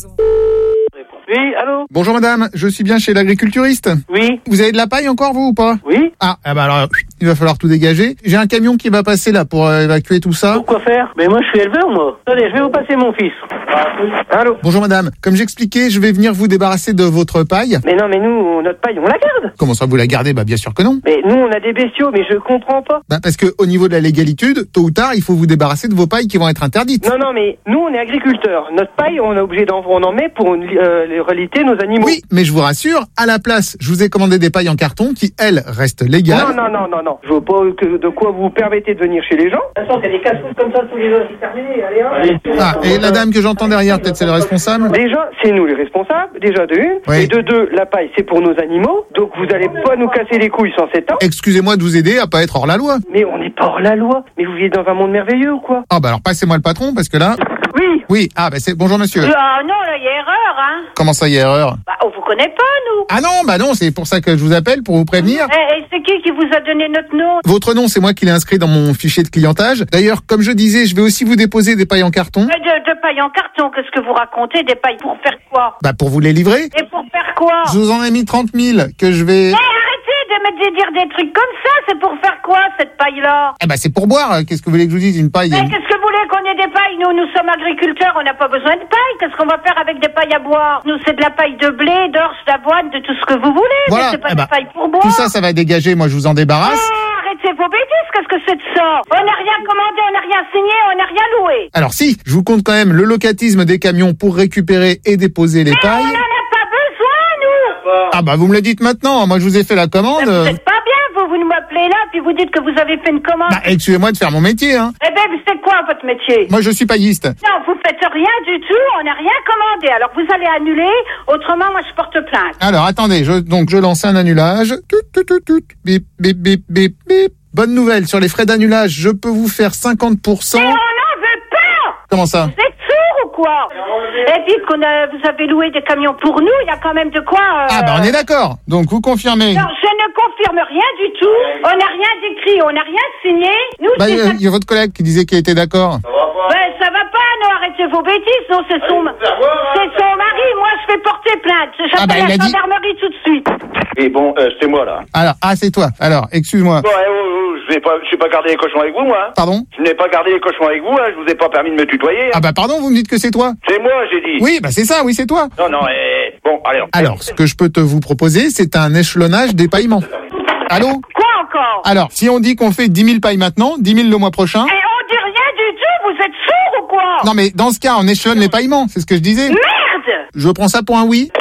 Oui, allô? Bonjour madame, je suis bien chez l'agriculturiste. Oui. Vous avez de la paille encore, vous, ou pas? Oui. Ah, ah bah alors, il va falloir tout dégager. J'ai un camion qui va passer là pour euh, évacuer tout ça. Pourquoi faire? Mais moi, je suis éleveur, moi. Attendez, je vais vous passer mon fils. Allô? Bonjour madame, comme j'expliquais, je vais venir vous débarrasser de votre paille. Mais non, mais nous, notre paille, on la garde. Comment ça, vous la gardez? Bah bien sûr que non. Mais nous, on a des bestiaux, mais je comprends pas. Bah parce que au niveau de la légalitude, tôt ou tard, il faut vous débarrasser de vos pailles qui vont être interdites. Non, non, mais nous, on est agriculteurs. Notre paille, on est obligé d'en, on en met pour euh, reliter nos animaux. Oui, mais je vous rassure, à la place, je vous ai commandé des pailles en carton qui, elles, restent légales. Non, non, non, non, non. Je vois pas que, de quoi vous vous permettez de venir chez les gens. Attends, t'as des casse-coups comme ça tous les deux. C'est terminé, allez, hein. Ah, et la dame que j'entends derrière, peut-être c'est le responsable? Déjà, c'est nous les responsables, déjà de une. Oui. Et de deux, la paille, c'est pour nos animaux. Donc vous allez pas nous casser les couilles sans sept ans. Excusez-moi de vous aider à pas être hors la loi. Mais on n'est pas hors la loi. Mais vous vivez dans un monde merveilleux ou quoi? Ah bah alors passez-moi le patron, parce que là... Oui. Oui, ah bah c'est... Bonjour monsieur. Ah non, là, il y a erreur, hein. Comment ça, il y a erreur? Bah, on vous connaît pas, nous. Ah non, bah non, c'est pour ça que je vous appelle, pour vous prévenir. Et, et c'est qui qui vous a donné notre nom? Votre nom, c'est moi qui l'ai inscrit dans mon fichier de clientage. D'ailleurs, comme je disais, je vais aussi vous déposer des pailles en carton. De, de paille en carton, qu'est-ce que vous racontez? Des pailles pour faire quoi? Bah pour vous les livrer. Et pour faire quoi? Je vous en ai mis trente mille que je vais... Eh, arrêtez de me dire des trucs comme ça, c'est pour faire quoi, cette paille-là? Eh bah c'est pour boire, qu'est-ce que vous voulez que je vous dise, une paille? Mais qu'est-ce que vous voulez qu'on ait des pailles? Nous, nous sommes agriculteurs, on n'a pas besoin de paille. Qu'est-ce qu'on va faire avec des pailles à boire? Nous, c'est de la paille de blé, d'orge, d'avoine, de tout ce que vous voulez. Voilà. Mais c'est pas Eh des bah, pailles pour boire. Tout ça, ça va dégager, moi je vous en débarrasse. Ah, arrêtez vos bêtises, qu'est-ce que c'est de ça? On n'a rien commandé, on n'a rien signé, on n'a rien loué. Alors si, je vous compte quand même le locatisme des camions pour récupérer et déposer les Mais pailles. on n'en a pas besoin, nous. Ah bah vous me le dites maintenant, moi je vous ai fait la commande. Mais vous êtes pas bien, vous, vous nous appelez là, puis vous dites que vous avez fait une commande. Bah excusez-moi de faire mon métier, hein. Eh ben, c'est quoi votre métier? Moi je suis pailliste. Non, vous faites rien du tout, on n'a rien commandé. Alors vous allez annuler, autrement moi je porte plainte. Alors attendez, je, donc je lance un annulage. Tout, tout, tout, tout. Bip, bip, bip, bip, bip. Bonne nouvelle, sur les frais d'annulage, je peux vous faire cinquante pour cent. Mais on n'en veut pas. Comment ça? Vous êtes sourds ou quoi? Et puis qu'on a, vous avez loué des camions pour nous, il y a quand même de quoi... Euh... Ah bah on est d'accord, donc vous confirmez. Non, je ne confirme rien du tout, on n'a rien d'écrit, on n'a rien signé. Nous, Bah il c'est y, y a votre collègue qui disait qu'il était d'accord. Ben, ça va pas, non, arrêtez vos bêtises, non, c'est son, c'est son mari, moi je vais porter plainte, j'appelle Ah bah, il la a dit- gendarmerie tout de suite. Et bon, euh, c'est moi là. Alors, ah c'est toi, alors, excuse-moi. Bon, eh, oh, oh, je vais pas, je vais pas garder les cochons avec vous, moi. Hein. Pardon? Je n'ai pas gardé les cochons avec vous, hein. Je vous ai pas permis de me tutoyer. Hein. Ah bah pardon, vous me dites que c'est toi? C'est moi, j'ai dit. Oui, bah c'est ça, oui c'est toi. Non, non, eh, bon, allez. Alors, ce que je peux te vous proposer, c'est un échelonnage des paillements. Allô? Quoi encore? Alors, si on dit qu'on fait dix mille pailles maintenant, dix mille le mois prochain... Et on dit rien du tout, vous êtes sourds ou quoi? Non mais dans ce cas, on échelonne les paillements, c'est ce que je disais. Merde! Je prends ça pour un oui.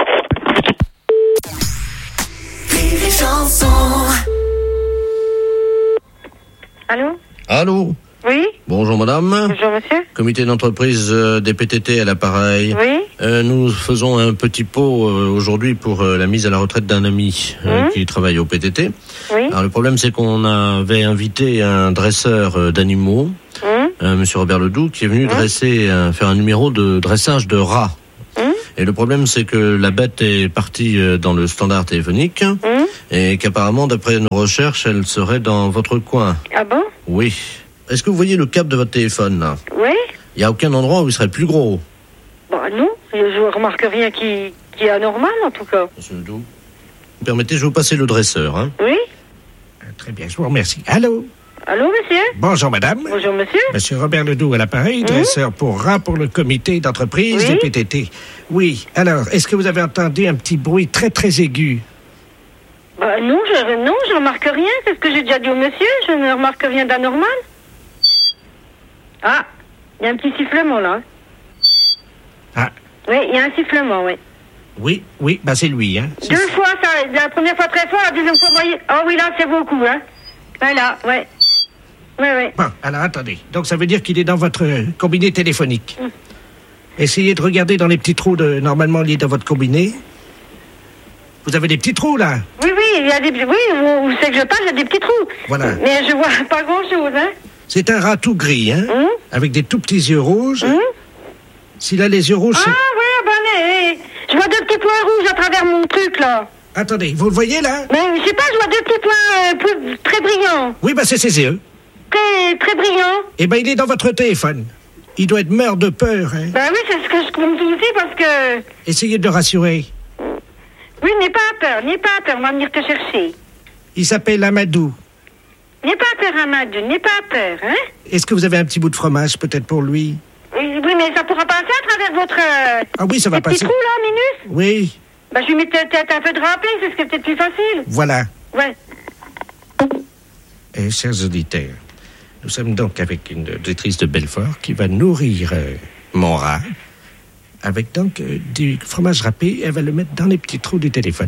Allô? Allô? Oui? Bonjour madame. Bonjour monsieur. Comité d'entreprise euh, des P T T à l'appareil. Oui? Euh, nous faisons un petit pot euh, aujourd'hui pour euh, la mise à la retraite d'un ami euh, Mmh. qui travaille au P T T. Oui. Alors le problème, c'est qu'on avait invité un dresseur euh, d'animaux, Mmh. euh, Monsieur Robert Ledoux, qui est venu dresser, euh, faire un numéro de dressage de rats. Mmh. Et le problème, c'est que la bête est partie euh, dans le standard téléphonique Mmh. et qu'apparemment, d'après nos recherches, elle serait dans votre coin. Ah bon? Oui. Est-ce que vous voyez le câble de votre téléphone, là? Oui. Il n'y a aucun endroit où il serait plus gros. Bah non, je remarque rien qui, qui est anormal en tout cas. Monsieur Ledoux, vous permettez, je vais vous passer le dresseur. Hein. Oui. Très bien, je vous remercie. Allô? Allô, monsieur? Bonjour, madame. Bonjour, monsieur. Monsieur Robert Ledoux à l'appareil, dresseur pour rats pour le comité d'entreprise Oui. du P T T. Oui, alors, est-ce que vous avez entendu un petit bruit très, très aigu? Bah non, je, non, je remarque rien. C'est ce que j'ai déjà dit au monsieur. Je ne remarque rien d'anormal. Ah, il y a un petit sifflement là. Ah. Oui, il y a un sifflement, oui. Oui, oui, bah c'est lui, hein. C'est- Deux fois, ça, la première fois très fort, la deuxième fois moyen. Oh oui, là, c'est beaucoup, hein. Voilà, ouais. Oui, oui. Bon, alors attendez. Donc ça veut dire qu'il est dans votre euh, combiné téléphonique. Mm. Essayez de regarder dans les petits trous de, normalement liés dans votre combiné. Vous avez des petits trous, là? Oui, oui, il y a des... Oui, où, où c'est que je passe, il y a des petits trous. Voilà. Mais je vois pas grand-chose, hein. C'est un rat tout gris, hein? Hum. Avec des tout petits yeux rouges. Hum. S'il a les yeux rouges, Ah, c'est... ouais, ben, eh, eh, je vois deux petits points rouges à travers mon truc, là. Attendez, vous le voyez, là? Mais je sais pas, je vois deux petits points euh, plus- très brillants. Oui, bah c'est ses yeux. Très, très brillants. Eh ben, il est dans votre téléphone. Il doit être mort de peur, hein? Ben oui, c'est ce que je compte aussi parce que... Essayez de le rassurer. Oui, n'aie pas peur, n'aie pas peur, on va venir te chercher. Il s'appelle Amadou. N'aie pas peur, Amadou, n'aie pas peur, hein. Est-ce que vous avez un petit bout de fromage, peut-être, pour lui? Oui, oui, mais ça pourra passer à travers votre... euh, Ah oui, ça va ces petits passer. trous, là, Minus. Oui, Ben, je lui mets peut-être un peu de râpé, c'est ce qui est peut-être plus facile. voilà. Ouais. Et chers auditeurs, nous sommes donc avec une auditrice de Belfort qui va nourrir euh, mon rat avec donc euh, du fromage râpé. Elle va le mettre dans les petits trous du téléphone.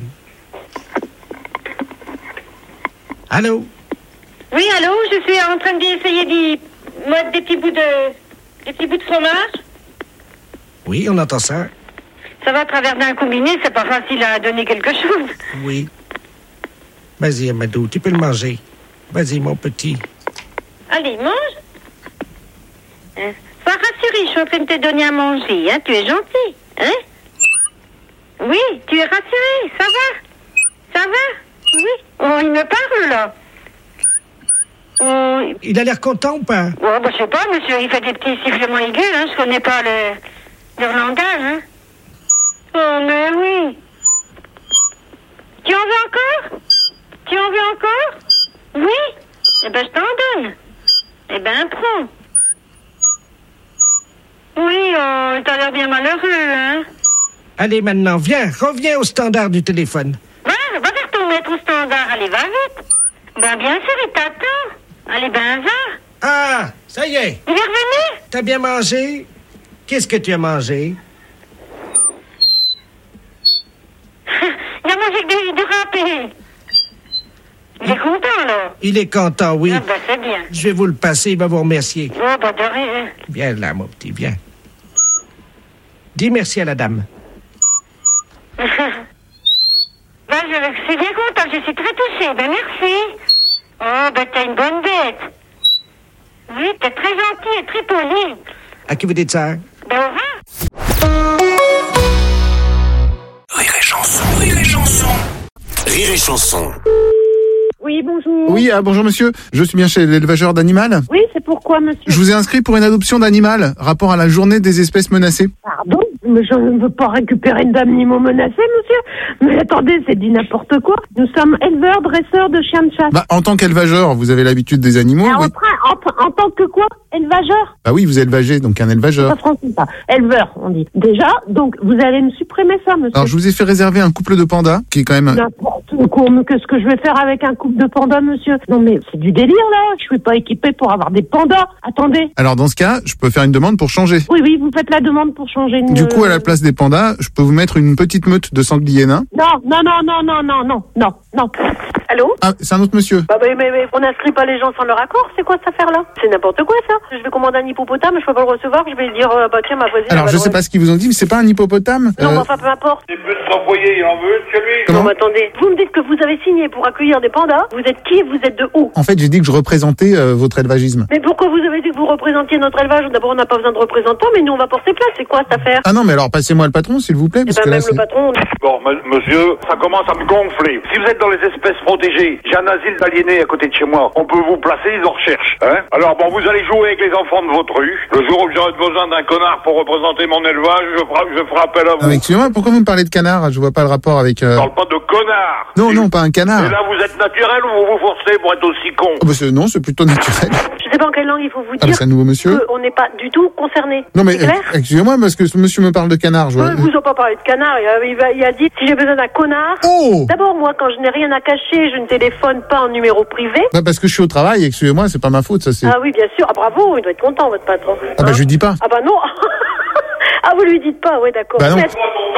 Allô? Oui, allô, je suis en train d'essayer d'y mettre des petits bouts de... des petits bouts de fromage. Oui, on entend ça. Ça va à travers d'un combiné, c'est pas facile à donner quelque chose. Oui. Vas-y, Amadou, tu peux le manger. Vas-y, mon petit. Allez, mange. Hein? Sois rassuré, je suis en train de te donner à manger, hein. Tu es gentil, hein? Oui, tu es rassuré, ça va? Ça va? Oui. Oh, il me parle, là. Oh, Il a l'air content ou pas? oh, bah, je sais pas, monsieur, il fait des petits sifflements aigus, hein. Je connais pas le... leur langage, hein. Oh, mais oui. Tu en veux encore? Tu en veux encore? Oui? Eh ben, je t'en donne. Eh ben, prends. Oui, oh, t'as l'air bien malheureux, hein. Allez, maintenant, viens, reviens au standard du téléphone. Va, va vers ton maître au standard, allez, va vite. Ben, bien sûr, il t'attend. Allez, ben, va. Ah, ça y est. Il est revenu? T'as bien mangé? Qu'est-ce que tu as mangé? Il a mangé du, du râpé. Il est content, là. Il est content, oui. Ah, ben, c'est bien. Je vais vous le passer, il va vous remercier. Oh, ben, de rien. Viens là, mon petit, viens. Dis merci à la dame. Ben, je suis bien content, je suis très touchée. Ben, merci. Oh, ben, t'as une bonne bête. Oui, t'es très gentil et très poli. À qui vous dites ça? Ben, au revoir. Rire et chanson, rire et chanson. Rire et chanson. Oui, bonjour. Oui, ah, bonjour monsieur. Je suis bien chez l'élevageur d'animal. Oui, c'est pourquoi, monsieur? Je vous ai inscrit pour une adoption d'animal, rapport à la journée des espèces menacées. Pardon? Mais je ne veux pas récupérer d'animaux menacés, monsieur. Mais attendez, c'est dit n'importe quoi. Nous sommes éleveurs, dresseurs de chiens de chasse. Bah, en tant qu'élevageur, vous avez l'habitude des animaux, Alors, oui. en, en, en tant que quoi? Élevageur? Bah oui, vous élevagez, donc un élevageur. Pas français, pas. Éleveur, on dit. Déjà, donc, vous allez me supprimer ça, monsieur. Alors, je vous ai fait réserver un couple de pandas, qui est quand même... N'importe quoi, mais qu'est-ce que je vais faire avec un couple de pandas, monsieur? Non, mais c'est du délire, là. Je suis pas équipée pour avoir des pandas. Attendez. Alors, dans ce cas, je peux faire une demande pour changer. Oui, oui, vous faites la demande pour changer. Du coup, à la place des pandas, je peux vous mettre une petite meute de sangliers nains. Non, non, non, non, non, non, non, non, non. Allô? Ah, c'est un autre monsieur. Bah, mais, mais, mais on n'inscrit pas les gens sans leur accord, c'est quoi cette affaire-là? C'est n'importe quoi ça. Je vais commander un hippopotame, je peux pas le recevoir, je vais dire, euh, bah tiens, ma voisine... Alors, je sais pas ce qu'ils vous ont dit, mais c'est pas un hippopotame? Non, euh... mais enfin, peu importe. Il peut se renvoyer, il en veut, chez lui. Comment? Non, mais attendez, vous me dites que vous avez signé pour accueillir des pandas, vous êtes qui, vous êtes de où? En fait, j'ai dit que je représentais euh, votre élevagisme. Mais pourquoi vous avez dit que vous représentiez notre élevage? D'abord, on n'a pas besoin de représentants, mais nous, on va porter place. C'est quoi cette affaire? Ah non, mais alors passez-moi le patron, s'il vous plaît, parce Eh ben, que là, même le c'est... patron... Bon, m- monsieur, ça commence à me gonfler. Si vous êtes dans les espèces protégées, j'ai un asile d'aliénés à côté de chez moi. On peut vous placer, ils en recherchent. Hein? Alors bon, vous allez jouer avec les enfants de votre rue. Le jour où j'aurai besoin d'un connard pour représenter mon élevage, je ferai, je ferai appel à vous. Ah, mais excusez-moi, pourquoi vous me parlez de canard? Je vois pas le rapport avec... Euh... Je parle pas de connard. Non, non, pas un canard. Et là, vous êtes naturel ou vous vous forcez pour être aussi con? Oh, bah, c'est... Non, c'est plutôt naturel. Je sais pas en quelle langue il faut vous Ah, dire bah, c'est un nouveau monsieur. on n'est pas du tout concerné. Non, mais C'est clair? ex- excusez-moi, parce que ce monsieur me parle de canard. Je vois... Je vous ai pas parlé de canard, il a, il a- il a dit si j'ai besoin d'un connard. Oh! D'abord, moi, quand je n'ai rien à cacher, je ne téléphone pas en numéro privé. Bah, parce que je suis au travail, excusez-moi, c'est pas ma faute, ça c'est... Ah oui, bien sûr. Ah bravo, il doit être content, votre patron. Ah bah je lui dis pas. Ah bah non. Ah, vous lui dites pas, ouais, d'accord. Bah non. Mais-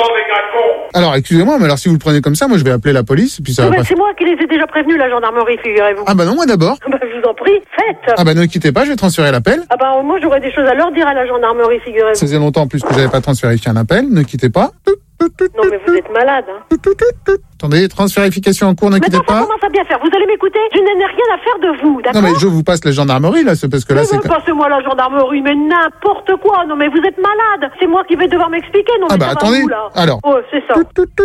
Alors excusez-moi, mais alors si vous le prenez comme ça, moi je vais appeler la police, puis ça Ah va bah, pas... c'est moi qui les ai déjà prévenus, la gendarmerie, figurez-vous. Ah bah non, moi d'abord. Bah, je vous en prie, faites. Ah bah ne quittez pas, je vais transférer l'appel. Ah bah moi, j'aurais des choses à leur dire à la gendarmerie, figurez-vous. Ça faisait longtemps en plus que j'avais pas transféré un appel, ne quittez pas. Non, mais vous êtes malade, hein. Attendez, transférification en cours, ne quittez Maintenant, ça pas. commence à bien faire. Vous allez m'écouter? Je n'ai rien à faire de vous, d'accord? Non mais je vous passe la gendarmerie là, c'est parce que là Mais c'est... vous passez-moi la gendarmerie, mais n'importe quoi. Non, mais vous êtes malade. C'est moi qui vais devoir m'expliquer. Non, mais Ah bah ça va attendez, où, là? alors. Oh, c'est ça.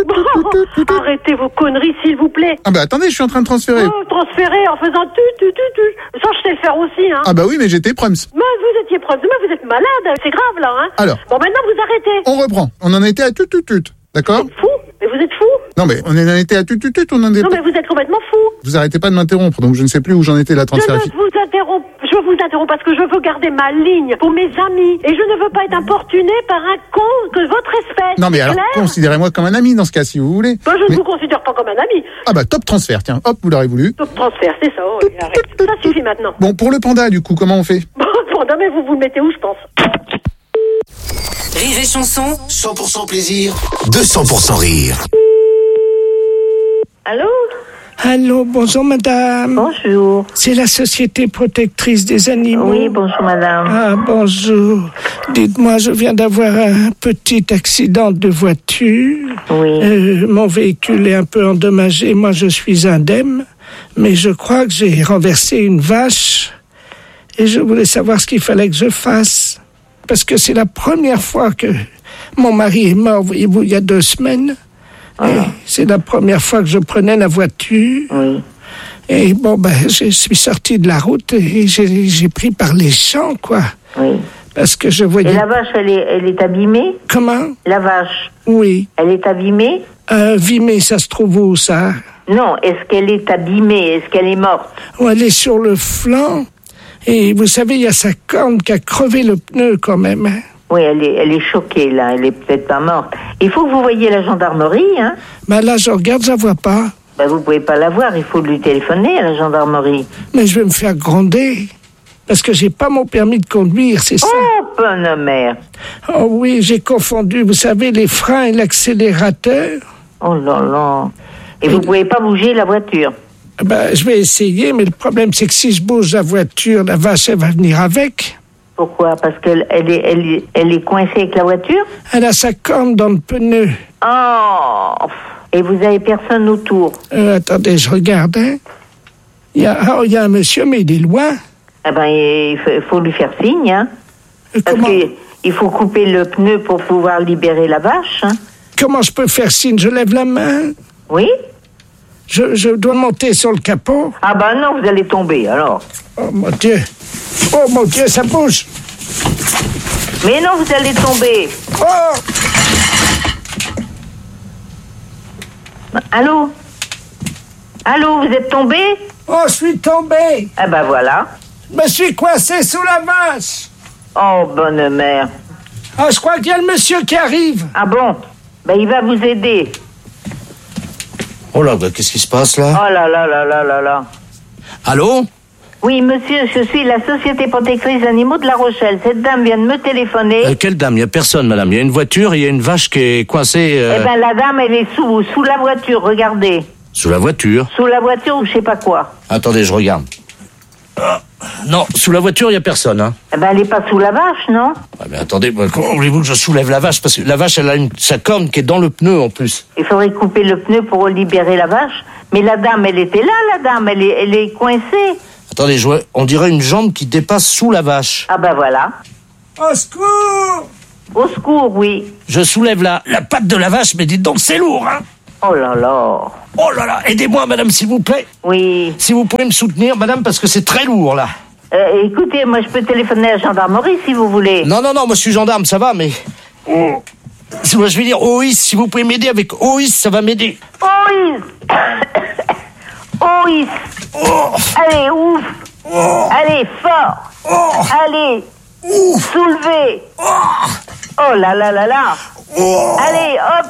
Arrêtez vos conneries, s'il vous plaît. Ah bah attendez, je suis en train de transférer. Oh, transférer en faisant tu, tu, tu, tu. Ça, je sais le faire aussi, hein. Ah bah oui, mais j'étais prums. Mais vous étiez preuve. Mais vous êtes malade. C'est grave, là, hein. Alors. Bon, maintenant, vous arrêtez. On reprend, on en était à tut tut tut, d'accord? Fou. Mais vous êtes fou. Non mais on en était à tut tut tut, on en est... Non, mais vous êtes complètement fou. Vous arrêtez pas de m'interrompre, donc je ne sais plus où j'en étais la Je transférification. ne vous interromps, je vous interromps parce que je veux garder ma ligne pour mes amis et je ne veux pas être importuné par un con que votre espèce. Non mais C'est alors, clair? considérez-moi comme un ami dans ce cas, si vous voulez. Moi, je ne Mais- vous considère pas comme un ami. Ah bah top transfert, tiens, hop, vous l'aurez voulu. Top transfert, c'est ça. Oh, arrête. Ça suffit maintenant. Bon, pour le panda, du coup, comment on fait? Bon, non, mais vous vous le mettez où, je pense? Rire et chanson. cent pour cent plaisir, deux cents pour cent rire. Allô? Allô, bonjour madame. Bonjour. C'est la Société protectrice des animaux. Oui, bonjour madame. Ah, bonjour. Dites-moi, je viens d'avoir un petit accident de voiture. Oui. Euh, mon véhicule est un peu endommagé. Moi, je suis indemne. Mais je crois que j'ai renversé une vache. Et je voulais savoir ce qu'il fallait que je fasse. Parce que c'est la première fois que mon mari est mort, voyez-vous, il y a deux semaines. Et c'est la première fois que je prenais la voiture. Oui. Et bon, ben, je suis sorti de la route et j'ai, j'ai pris par les champs, quoi. Oui. Parce que je voyais... Et la vache, elle est, elle est abîmée? Comment? La vache. Oui. Elle est abîmée? Euh, Vimé, ça se trouve où, ça? Non, est-ce qu'elle est abîmée? Est-ce qu'elle est morte? Oh, elle est sur le flanc. Et vous savez, il y a sa corne qui a crevé le pneu, quand même. Hein. Oui, elle est, elle est choquée, là. Elle est peut-être pas morte. Il faut que vous voyiez la gendarmerie, hein? Ben là, je regarde, je la vois pas. Ben, vous pouvez pas la voir. Il faut lui téléphoner à la gendarmerie. Mais je vais me faire gronder. Parce que j'ai pas mon permis de conduire, c'est ça. Oh, bonne mère. Oh oui, j'ai confondu, vous savez, les freins et l'accélérateur. Oh là là. Et vous pouvez pas bouger la voiture? Ben, je vais essayer, mais le problème, c'est que si je bouge la voiture, la vache, elle va venir avec. Pourquoi? Parce qu'elle elle est, elle, est- elle est coincée avec la voiture? Elle a sa corne dans le pneu. Oh! Et vous avez personne autour? Euh, attendez, je regarde, hein. Il y a, oh, il y a un monsieur, mais il est loin. Eh ben, il faut, il faut lui faire signe, hein? Parce que il faut couper le pneu pour pouvoir libérer la vache, hein? Comment je peux faire signe? Je lève la main? Oui? Je, je dois monter sur le capot? Ah ben non, vous allez tomber, alors. Oh mon Dieu! Oh mon Dieu, ça bouge! Mais non, vous allez tomber. Oh! Allô? Allô, vous êtes tombé? Oh, je suis tombé! Ah ben voilà. Je me suis coincé sous la vache! Oh, bonne mère. Ah, je crois qu'il y a le monsieur qui arrive! Ah bon? Ben il va vous aider. Oh là, ben, qu'est-ce qui se passe là? Oh là là là là là là. Allô? Oui, monsieur, je suis la Société protectrice animaux de La Rochelle. Cette dame vient de me téléphoner. Euh, quelle dame? Il n'y a personne, madame. Il y a une voiture et il y a une vache qui est coincée. euh, Eh ben, la dame, elle est sous, sous la voiture, regardez. Sous la voiture. Sous la voiture ou je sais pas quoi. Attendez, je regarde. Ah, non, sous la voiture, il n'y a personne. Hein. Eh ben, elle est pas sous la vache, non? Ouais, mais attendez, comment voulez-vous que je soulève la vache? Parce que la vache, elle a une, sa corne qui est dans le pneu, en plus. Il faudrait couper le pneu pour libérer la vache. Mais la dame, elle était là, la dame. Elle est, elle est coincée. Attendez, je vois, on dirait une jambe qui dépasse sous la vache. Ah ben voilà. Au secours! Au secours, oui. Je soulève la, la patte de la vache, mais dites donc, c'est lourd, hein? Oh là là. Oh là là, aidez-moi, madame, s'il vous plaît. Oui. Si vous pouvez me soutenir, madame, parce que c'est très lourd, là. Euh, écoutez, moi, je peux téléphoner à la gendarmerie, si vous voulez. Non, non, non, moi, je suis gendarme, ça va, mais... Oh. Moi, je vais dire O I S, si vous pouvez m'aider avec O I S, ça va m'aider. O I S. O I S. Oh. Allez, ouf. Oh. Allez, fort. Oh. Allez. Ouf. Soulevez. Oh. Oh là là là là. Oh. Allez, hop.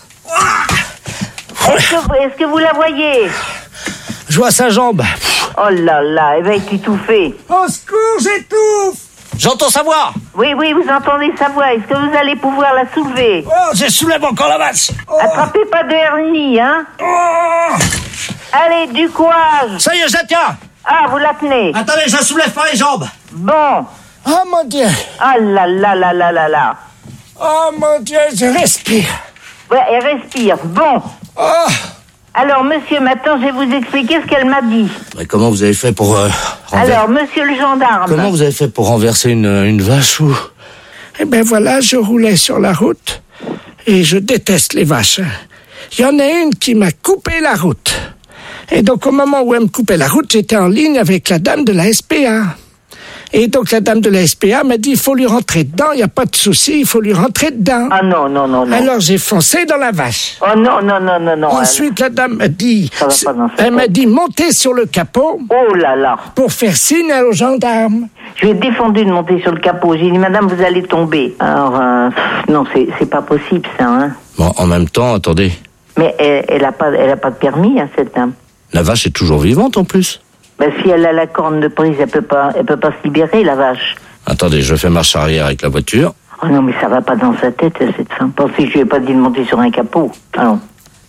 Est-ce que, vous, est-ce que vous la voyez? Je vois sa jambe. Oh là là, elle va être étouffée. Au secours, j'étouffe! J'entends sa voix. Oui, oui, vous entendez sa voix. Est-ce que vous allez pouvoir la soulever? Oh, je soulève encore la vache. Oh. Attrapez pas de hernie, hein? Oh. Allez, du courage. Ça y est, je la tiens. Ah, vous la tenez. Attendez, je la soulève par les jambes. Bon. Oh mon Dieu. Oh là là là là là là. Oh mon Dieu, je respire. Ouais, elle respire. Bon. Oh. Alors, monsieur, maintenant, je vais vous expliquer ce qu'elle m'a dit. Mais comment vous avez fait pour... Euh, renver... Alors, monsieur le gendarme... Comment vous avez fait pour renverser une, une vache ou... Eh ben voilà, je roulais sur la route et je déteste les vaches. Il y en a une qui m'a coupé la route. Et donc, au moment où elle me coupait la route, j'étais en ligne avec la dame de la S P A. Et donc, la dame de la S P A m'a dit, il faut lui rentrer dedans, il n'y a pas de souci, il faut lui rentrer dedans. Ah non, non, non, non. Alors, j'ai foncé dans la vache. Oh non, non, non, non, non. Ensuite, elle... la dame m'a dit, Ça va pas dans elle m'a dit, montez sur le capot. Oh là là. Pour faire signe aux gendarmes. Je lui ai défendu de monter sur le capot. J'ai dit, madame, vous allez tomber. Alors, euh, pff, non, c'est, c'est pas possible, ça, hein. Bon, en même temps, attendez. Mais elle, elle a pas, elle a pas de permis, hein, cette dame. La vache est toujours vivante, en plus. Ben, si elle a la corne de prise, elle peut pas, elle peut pas se libérer, la vache. Attendez, je fais marche arrière avec la voiture. Oh non, mais ça va pas dans sa tête, cette femme. Pensez que je lui ai pas dit de monter sur un capot. Alors.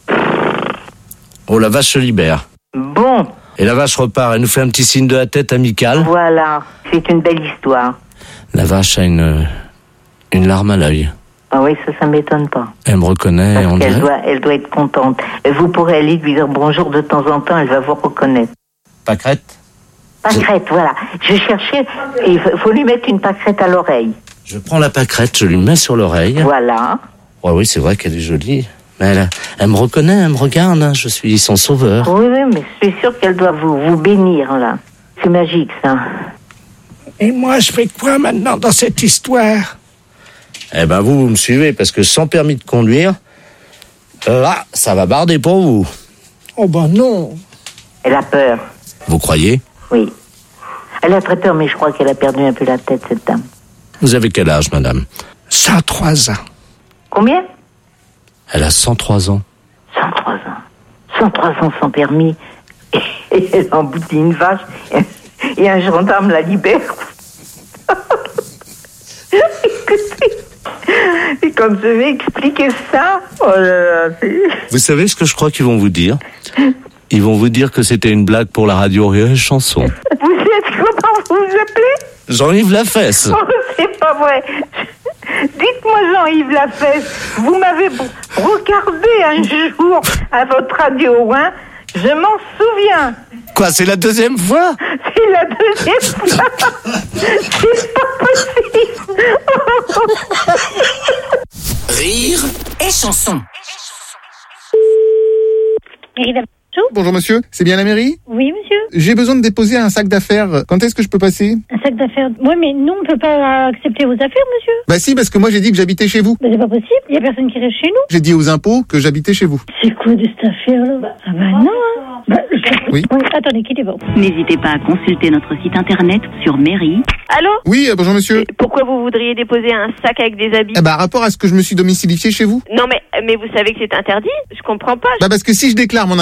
Oh, la vache se libère. Bon. Et la vache repart, elle nous fait un petit signe de la tête amical. Voilà, c'est une belle histoire. La vache a une, une larme à l'œil. Ah oui, ça, ça m'étonne pas. Elle me reconnaît, Parce on qu'elle dirait. doit, elle doit être contente. Et vous pourrez aller lui dire bonjour de temps en temps, elle va vous reconnaître. Pâquerette. Pâquerette, je... voilà. Je cherchais, et il faut lui mettre une pâquerette à l'oreille. Je prends la pâquerette, je lui mets sur l'oreille. Voilà. Ouais, oui, c'est vrai qu'elle est jolie. Mais elle, elle me reconnaît, elle me regarde, hein. Je suis son sauveur. Oui, oui, mais je suis sûre qu'elle doit vous, vous bénir, là. C'est magique, ça. Et moi, je fais quoi maintenant dans cette histoire? Eh ben, vous, vous me suivez, parce que sans permis de conduire, là, ça va barder pour vous. Oh ben non. Elle a peur. Vous croyez? Oui. Elle a très peur, mais je crois qu'elle a perdu un peu la tête, cette dame. Vous avez quel âge, madame? cent trois ans. Combien? Elle a cent trois ans. cent trois ans. cent trois ans sans permis. Et elle emboutit une vache. Et un gendarme la libère. Écoutez. Et quand je vais expliquer ça, oh là là, c'est... Vous savez ce que je crois qu'ils vont vous dire? Ils vont vous dire que c'était une blague pour la radio Rire et Chanson. Vous êtes comment vous vous appelez? Jean-Yves Lafesse. Oh, c'est pas vrai. Dites-moi, Jean-Yves Lafesse, vous m'avez regardé un jour à votre radio, hein? Je m'en souviens. Quoi, c'est la deuxième fois? C'est la deuxième fois. C'est pas possible. Rire et Chanson. Bonjour monsieur, c'est bien la mairie? Oui, monsieur. J'ai besoin de déposer un sac d'affaires. Quand est-ce que je peux passer? Un sac d'affaires. Oui, mais nous, on ne peut pas accepter vos affaires, monsieur. Bah si, parce que moi j'ai dit que j'habitais chez vous. Bah, c'est pas possible. Il y a personne qui reste chez nous. J'ai dit aux impôts que j'habitais chez vous. C'est quoi de cette affaire-là? Ah bah non, hein. Bah, je... Oui. oui. Attendez, quittez pas. N'hésitez pas à consulter notre site internet sur mairie. Allô? Oui, euh, bonjour monsieur. Pourquoi vous voudriez déposer un sac avec des habits? Eh bah, rapport à ce que je me suis domicilié chez vous. Non, mais, mais vous savez que c'est interdit? Je comprends pas. Bah parce que si je déclare mon adresse à moi,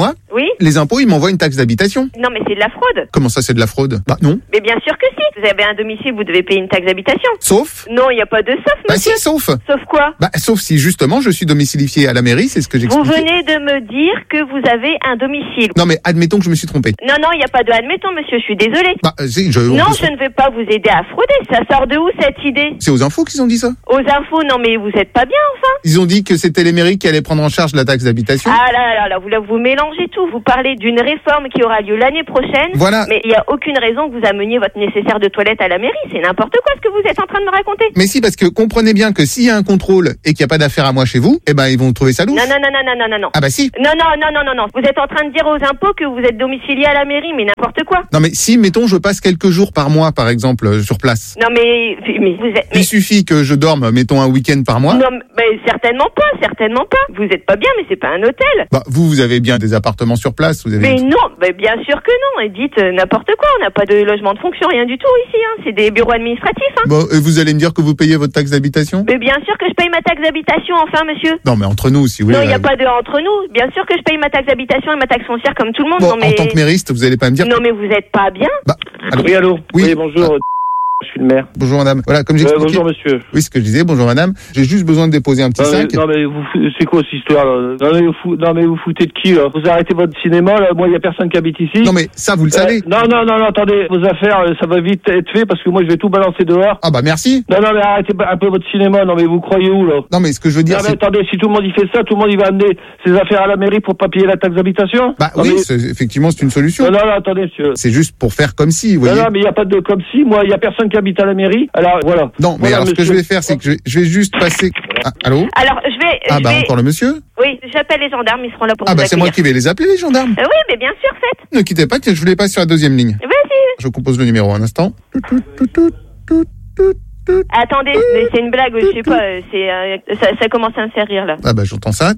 moi, Oui. les impôts, ils m'envoient une taxe d'habitation. Non, mais c'est de la fraude. Comment ça, c'est de la fraude? Bah non. Mais bien sûr que si. Vous avez un domicile, vous devez payer une taxe d'habitation. Sauf? Non, il n'y a pas de sauf, Bah monsieur. si, sauf. Sauf quoi? Bah sauf si justement je suis domicilié à la mairie, c'est ce que Vous j'expliquais. venez de me dire que vous avez un domicile. Non mais admettons que je me suis trompé. Non, non, il n'y a pas de admettons, monsieur, je suis désolée. Bah euh, si, je... Non, on peut se- je ne vais pas vous aider à frauder. Ça sort de où, cette idée? C'est aux infos qu'ils ont dit ça. Aux infos, non, mais vous êtes pas bien, enfin. Ils ont dit que c'était les mairies qui allaient prendre en charge la taxe d'habitation. Ah là là là, vous, là, vous mélangez tout. Vous parlez d'une réforme qui aura lieu l'année prochaine. Voilà. Mais il n'y a aucune raison que vous ameniez votre nécessaire de toilette à la mairie. C'est n'importe quoi ce que vous êtes en train de me raconter. Mais si, parce que comprenez bien que s'il y a un contrôle et qu'il n'y a pas d'affaire à moi chez vous, eh ben ils vont trouver ça louche. Non, non, non, non, non, non, non, non. Ah bah si. Non, non, non, non, non, non. Vous êtes en train de dire aux impôts que vous êtes domicilié à la mairie, mais n'importe quoi. Non mais si, mettons, je passe quelques jours par mois, par exemple, euh, sur place. Non, mais, mais vous êtes... Il suffit que je dorme, mettons, un week-end par mois. Non, mais certainement pas, certainement pas. Vous êtes pas bien, mais c'est pas un hôtel. Bah, vous, vous avez bien des appartements sur place, vous avez... Mais non, bah, bien sûr que non. Et dites euh, n'importe quoi. On n'a pas de logement de fonction, rien du tout ici. Hein. C'est des bureaux administratifs. Hein. Bon, et vous allez me dire que vous payez votre taxe d'habitation? Mais bien sûr que je paye ma taxe d'habitation, enfin, monsieur. Non, mais entre nous, si vous Non, voulez. il n'y a euh, pas de entre nous. Bien sûr que je paye ma taxe d'habitation et ma taxe foncière comme tout le monde. Bon, non, mais... en tant que mairiste, vous allez pas me dire... Non, mais vous êtes pas bien. Bah, allô Oui, allô. Oui. Oui, bonjour. Je suis le maire. Bonjour madame. Voilà, comme Euh, j'expliquais... bonjour monsieur. Oui, ce que je disais, bonjour madame. J'ai juste besoin de déposer un petit Non mais, sac. non mais vous, fou- c'est quoi cette histoire là? Non mais vous, fou- non mais vous foutez de qui là? Vous arrêtez votre cinéma là? Moi il y a personne qui habite ici. Non mais ça, vous le savez. non non non non attendez, vos affaires euh, ça va vite être fait parce que moi je vais tout balancer dehors. Ah bah merci. Non non mais arrêtez un peu votre cinéma. Non mais vous croyez où là? Non mais ce que je veux dire, Non mais c'est... attendez, si tout le monde y fait ça, tout le monde il va amener ses affaires à la mairie pour pas payer la taxe d'habitation? Bah Non, oui, mais- c'est- effectivement, c'est une solution. Non non non attendez monsieur. C'est juste pour faire comme si, vous Non voyez. non mais il y a pas de comme si. Moi il y a personne qui habite à la mairie. Alors voilà. Non, mais Voilà, alors ce que je monsieur. vais faire, c'est que je vais, je vais juste passer... Ah, allô? Alors, je vais... Ah je bah vais... encore le monsieur? Oui, j'appelle les gendarmes, ils seront là pour Ah vous bah c'est moi accueillir. qui vais les appeler, les gendarmes. Euh, oui, mais bien sûr, faites. Ne quittez pas, tiens, je vous les passe sur la deuxième ligne. Vas-y. Je compose le numéro un instant. Attendez, mais c'est une blague, je sais pas, euh, c'est, euh, ça, ça commence à me faire rire, là. Ah bah j'entends ça.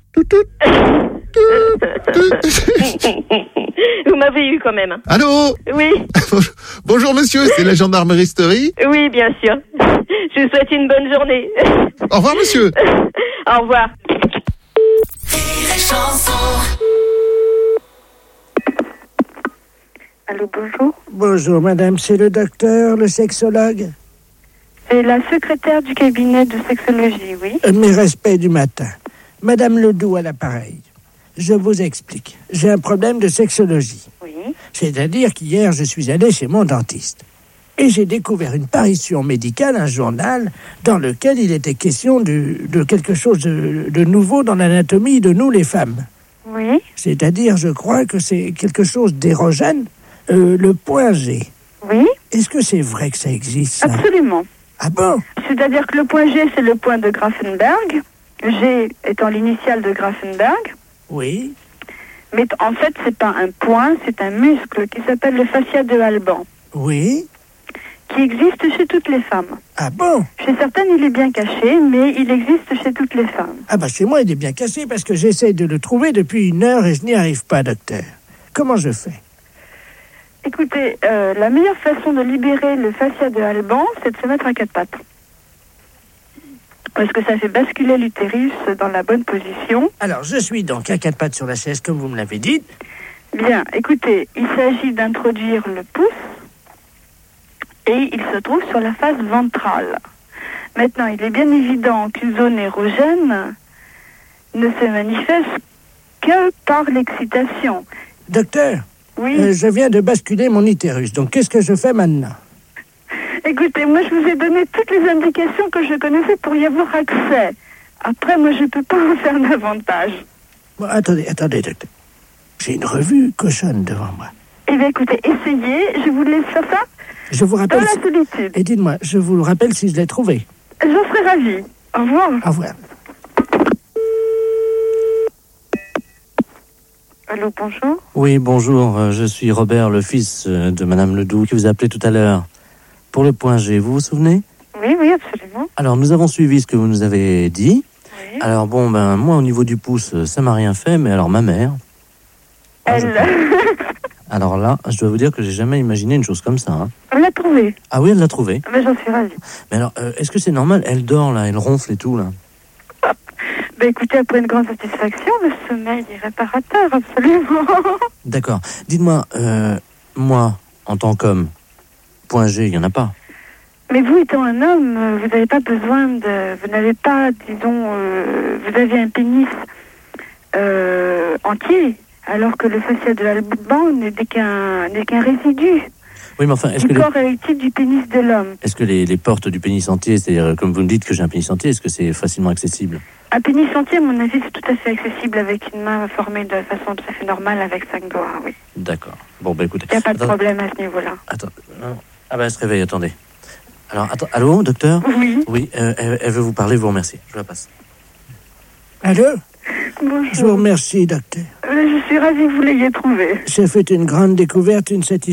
Vous m'avez eu quand même. Allô? Oui, Bonjour monsieur, c'est la gendarmeristerie. oui, bien sûr. Je vous souhaite une bonne journée. Au revoir monsieur. Au revoir. Allô, bonjour. Bonjour madame, c'est le docteur, le sexologue. C'est la secrétaire du cabinet de sexologie, oui. Euh, Mes respects du matin. Madame Ledoux à l'appareil. Je vous explique. J'ai un problème de sexologie. Oui. C'est-à-dire qu'hier, je suis allé chez mon dentiste. Et j'ai découvert une parution médicale, un journal, dans lequel il était question de, de quelque chose de, de nouveau dans l'anatomie de nous, les femmes. Oui. C'est-à-dire, je crois que c'est quelque chose d'érogène, euh, le point G. Oui. Est-ce que c'est vrai que ça existe, ça? Absolument. Ah bon? C'est-à-dire que le point G, c'est le point de Grafenberg. G étant l'initiale de Grafenberg. Oui. Mais t- en fait, c'est pas un point, c'est un muscle qui s'appelle le fascia de Alban, Oui. qui existe chez toutes les femmes. Ah bon? Chez certaines, il est bien caché, mais il existe chez toutes les femmes. Ah bah chez moi, il est bien cassé parce que j'essaie de le trouver depuis une heure et je n'y arrive pas, docteur. Comment je fais? Écoutez, euh, la meilleure façon de libérer le fascia de Alban, c'est de se mettre à quatre pattes. Parce que ça fait basculer l'utérus dans la bonne position. Alors, je suis donc à quatre pattes sur la chaise, comme vous me l'avez dit. Bien, écoutez, il s'agit d'introduire le pouce et il se trouve sur la face ventrale. Maintenant, il est bien évident qu'une zone érogène ne se manifeste que par l'excitation. Docteur, Oui. euh, je viens de basculer mon utérus, donc qu'est-ce que je fais maintenant? Écoutez, moi je vous ai donné toutes les indications que je connaissais pour y avoir accès. Après, moi je peux pas vous faire davantage. Bon, attendez, attendez, docteur. J'ai une revue cochonne devant moi. Eh bien écoutez, essayez, je vous laisse faire ça Je vous dans rappelle... la si- solitude. Et dites-moi, je vous le rappelle si je l'ai trouvé. J'en serais ravie. Au revoir. Au revoir. Allô, bonjour. Oui, bonjour, euh, je suis Robert, le fils euh, de Madame Ledoux, qui vous a appelé tout à l'heure. Pour le point G, vous vous souvenez? Oui, oui, absolument. Alors, nous avons suivi ce que vous nous avez dit. Oui. Alors, bon, ben, moi, au niveau du pouce, euh, ça m'a rien fait, mais alors, ma mère... Elle, Alors là, je dois vous dire que j'ai jamais imaginé une chose comme ça. Hein. elle l'a trouvé. Ah oui, elle l'a trouvé. Mais j'en suis ravie. Mais alors, euh, est-ce que c'est normal? Elle dort, là, elle ronfle et tout, là. Ben écoutez, après une grande satisfaction, le sommeil est réparateur, absolument. D'accord. Dites-moi, euh, moi, en tant qu'homme, point G, il n'y en a pas. Mais vous étant un homme, euh, vous n'avez pas besoin de... Vous n'avez pas, disons, euh, vous avez un pénis euh, entier, alors que le fascia de l'alban n'est qu'un n'est qu'un résidu Oui, mais enfin, est-ce du que, corps les, érectile du pénis de l'homme. est-ce que les, les portes du pénis entier, c'est-à-dire, comme vous me dites que j'ai un pénis entier, est-ce que c'est facilement accessible? Un pénis entier, à mon avis, c'est tout à fait accessible avec une main formée de façon tout à fait normale avec cinq doigts, oui. D'accord. Bon, bah écoutez. Il n'y a pas de Attends- problème à ce niveau-là. Attends. non. Ah bah elle se réveille, attendez. Alors, attends, allô, docteur? Oui. Oui, euh, elle, elle veut vous parler, vous remercie. Je la passe. Allô? Bonjour. Je vous remercie, docteur. Euh, Je suis ravie que vous l'ayez trouvé. J'ai fait une grande découverte, une satisfaction.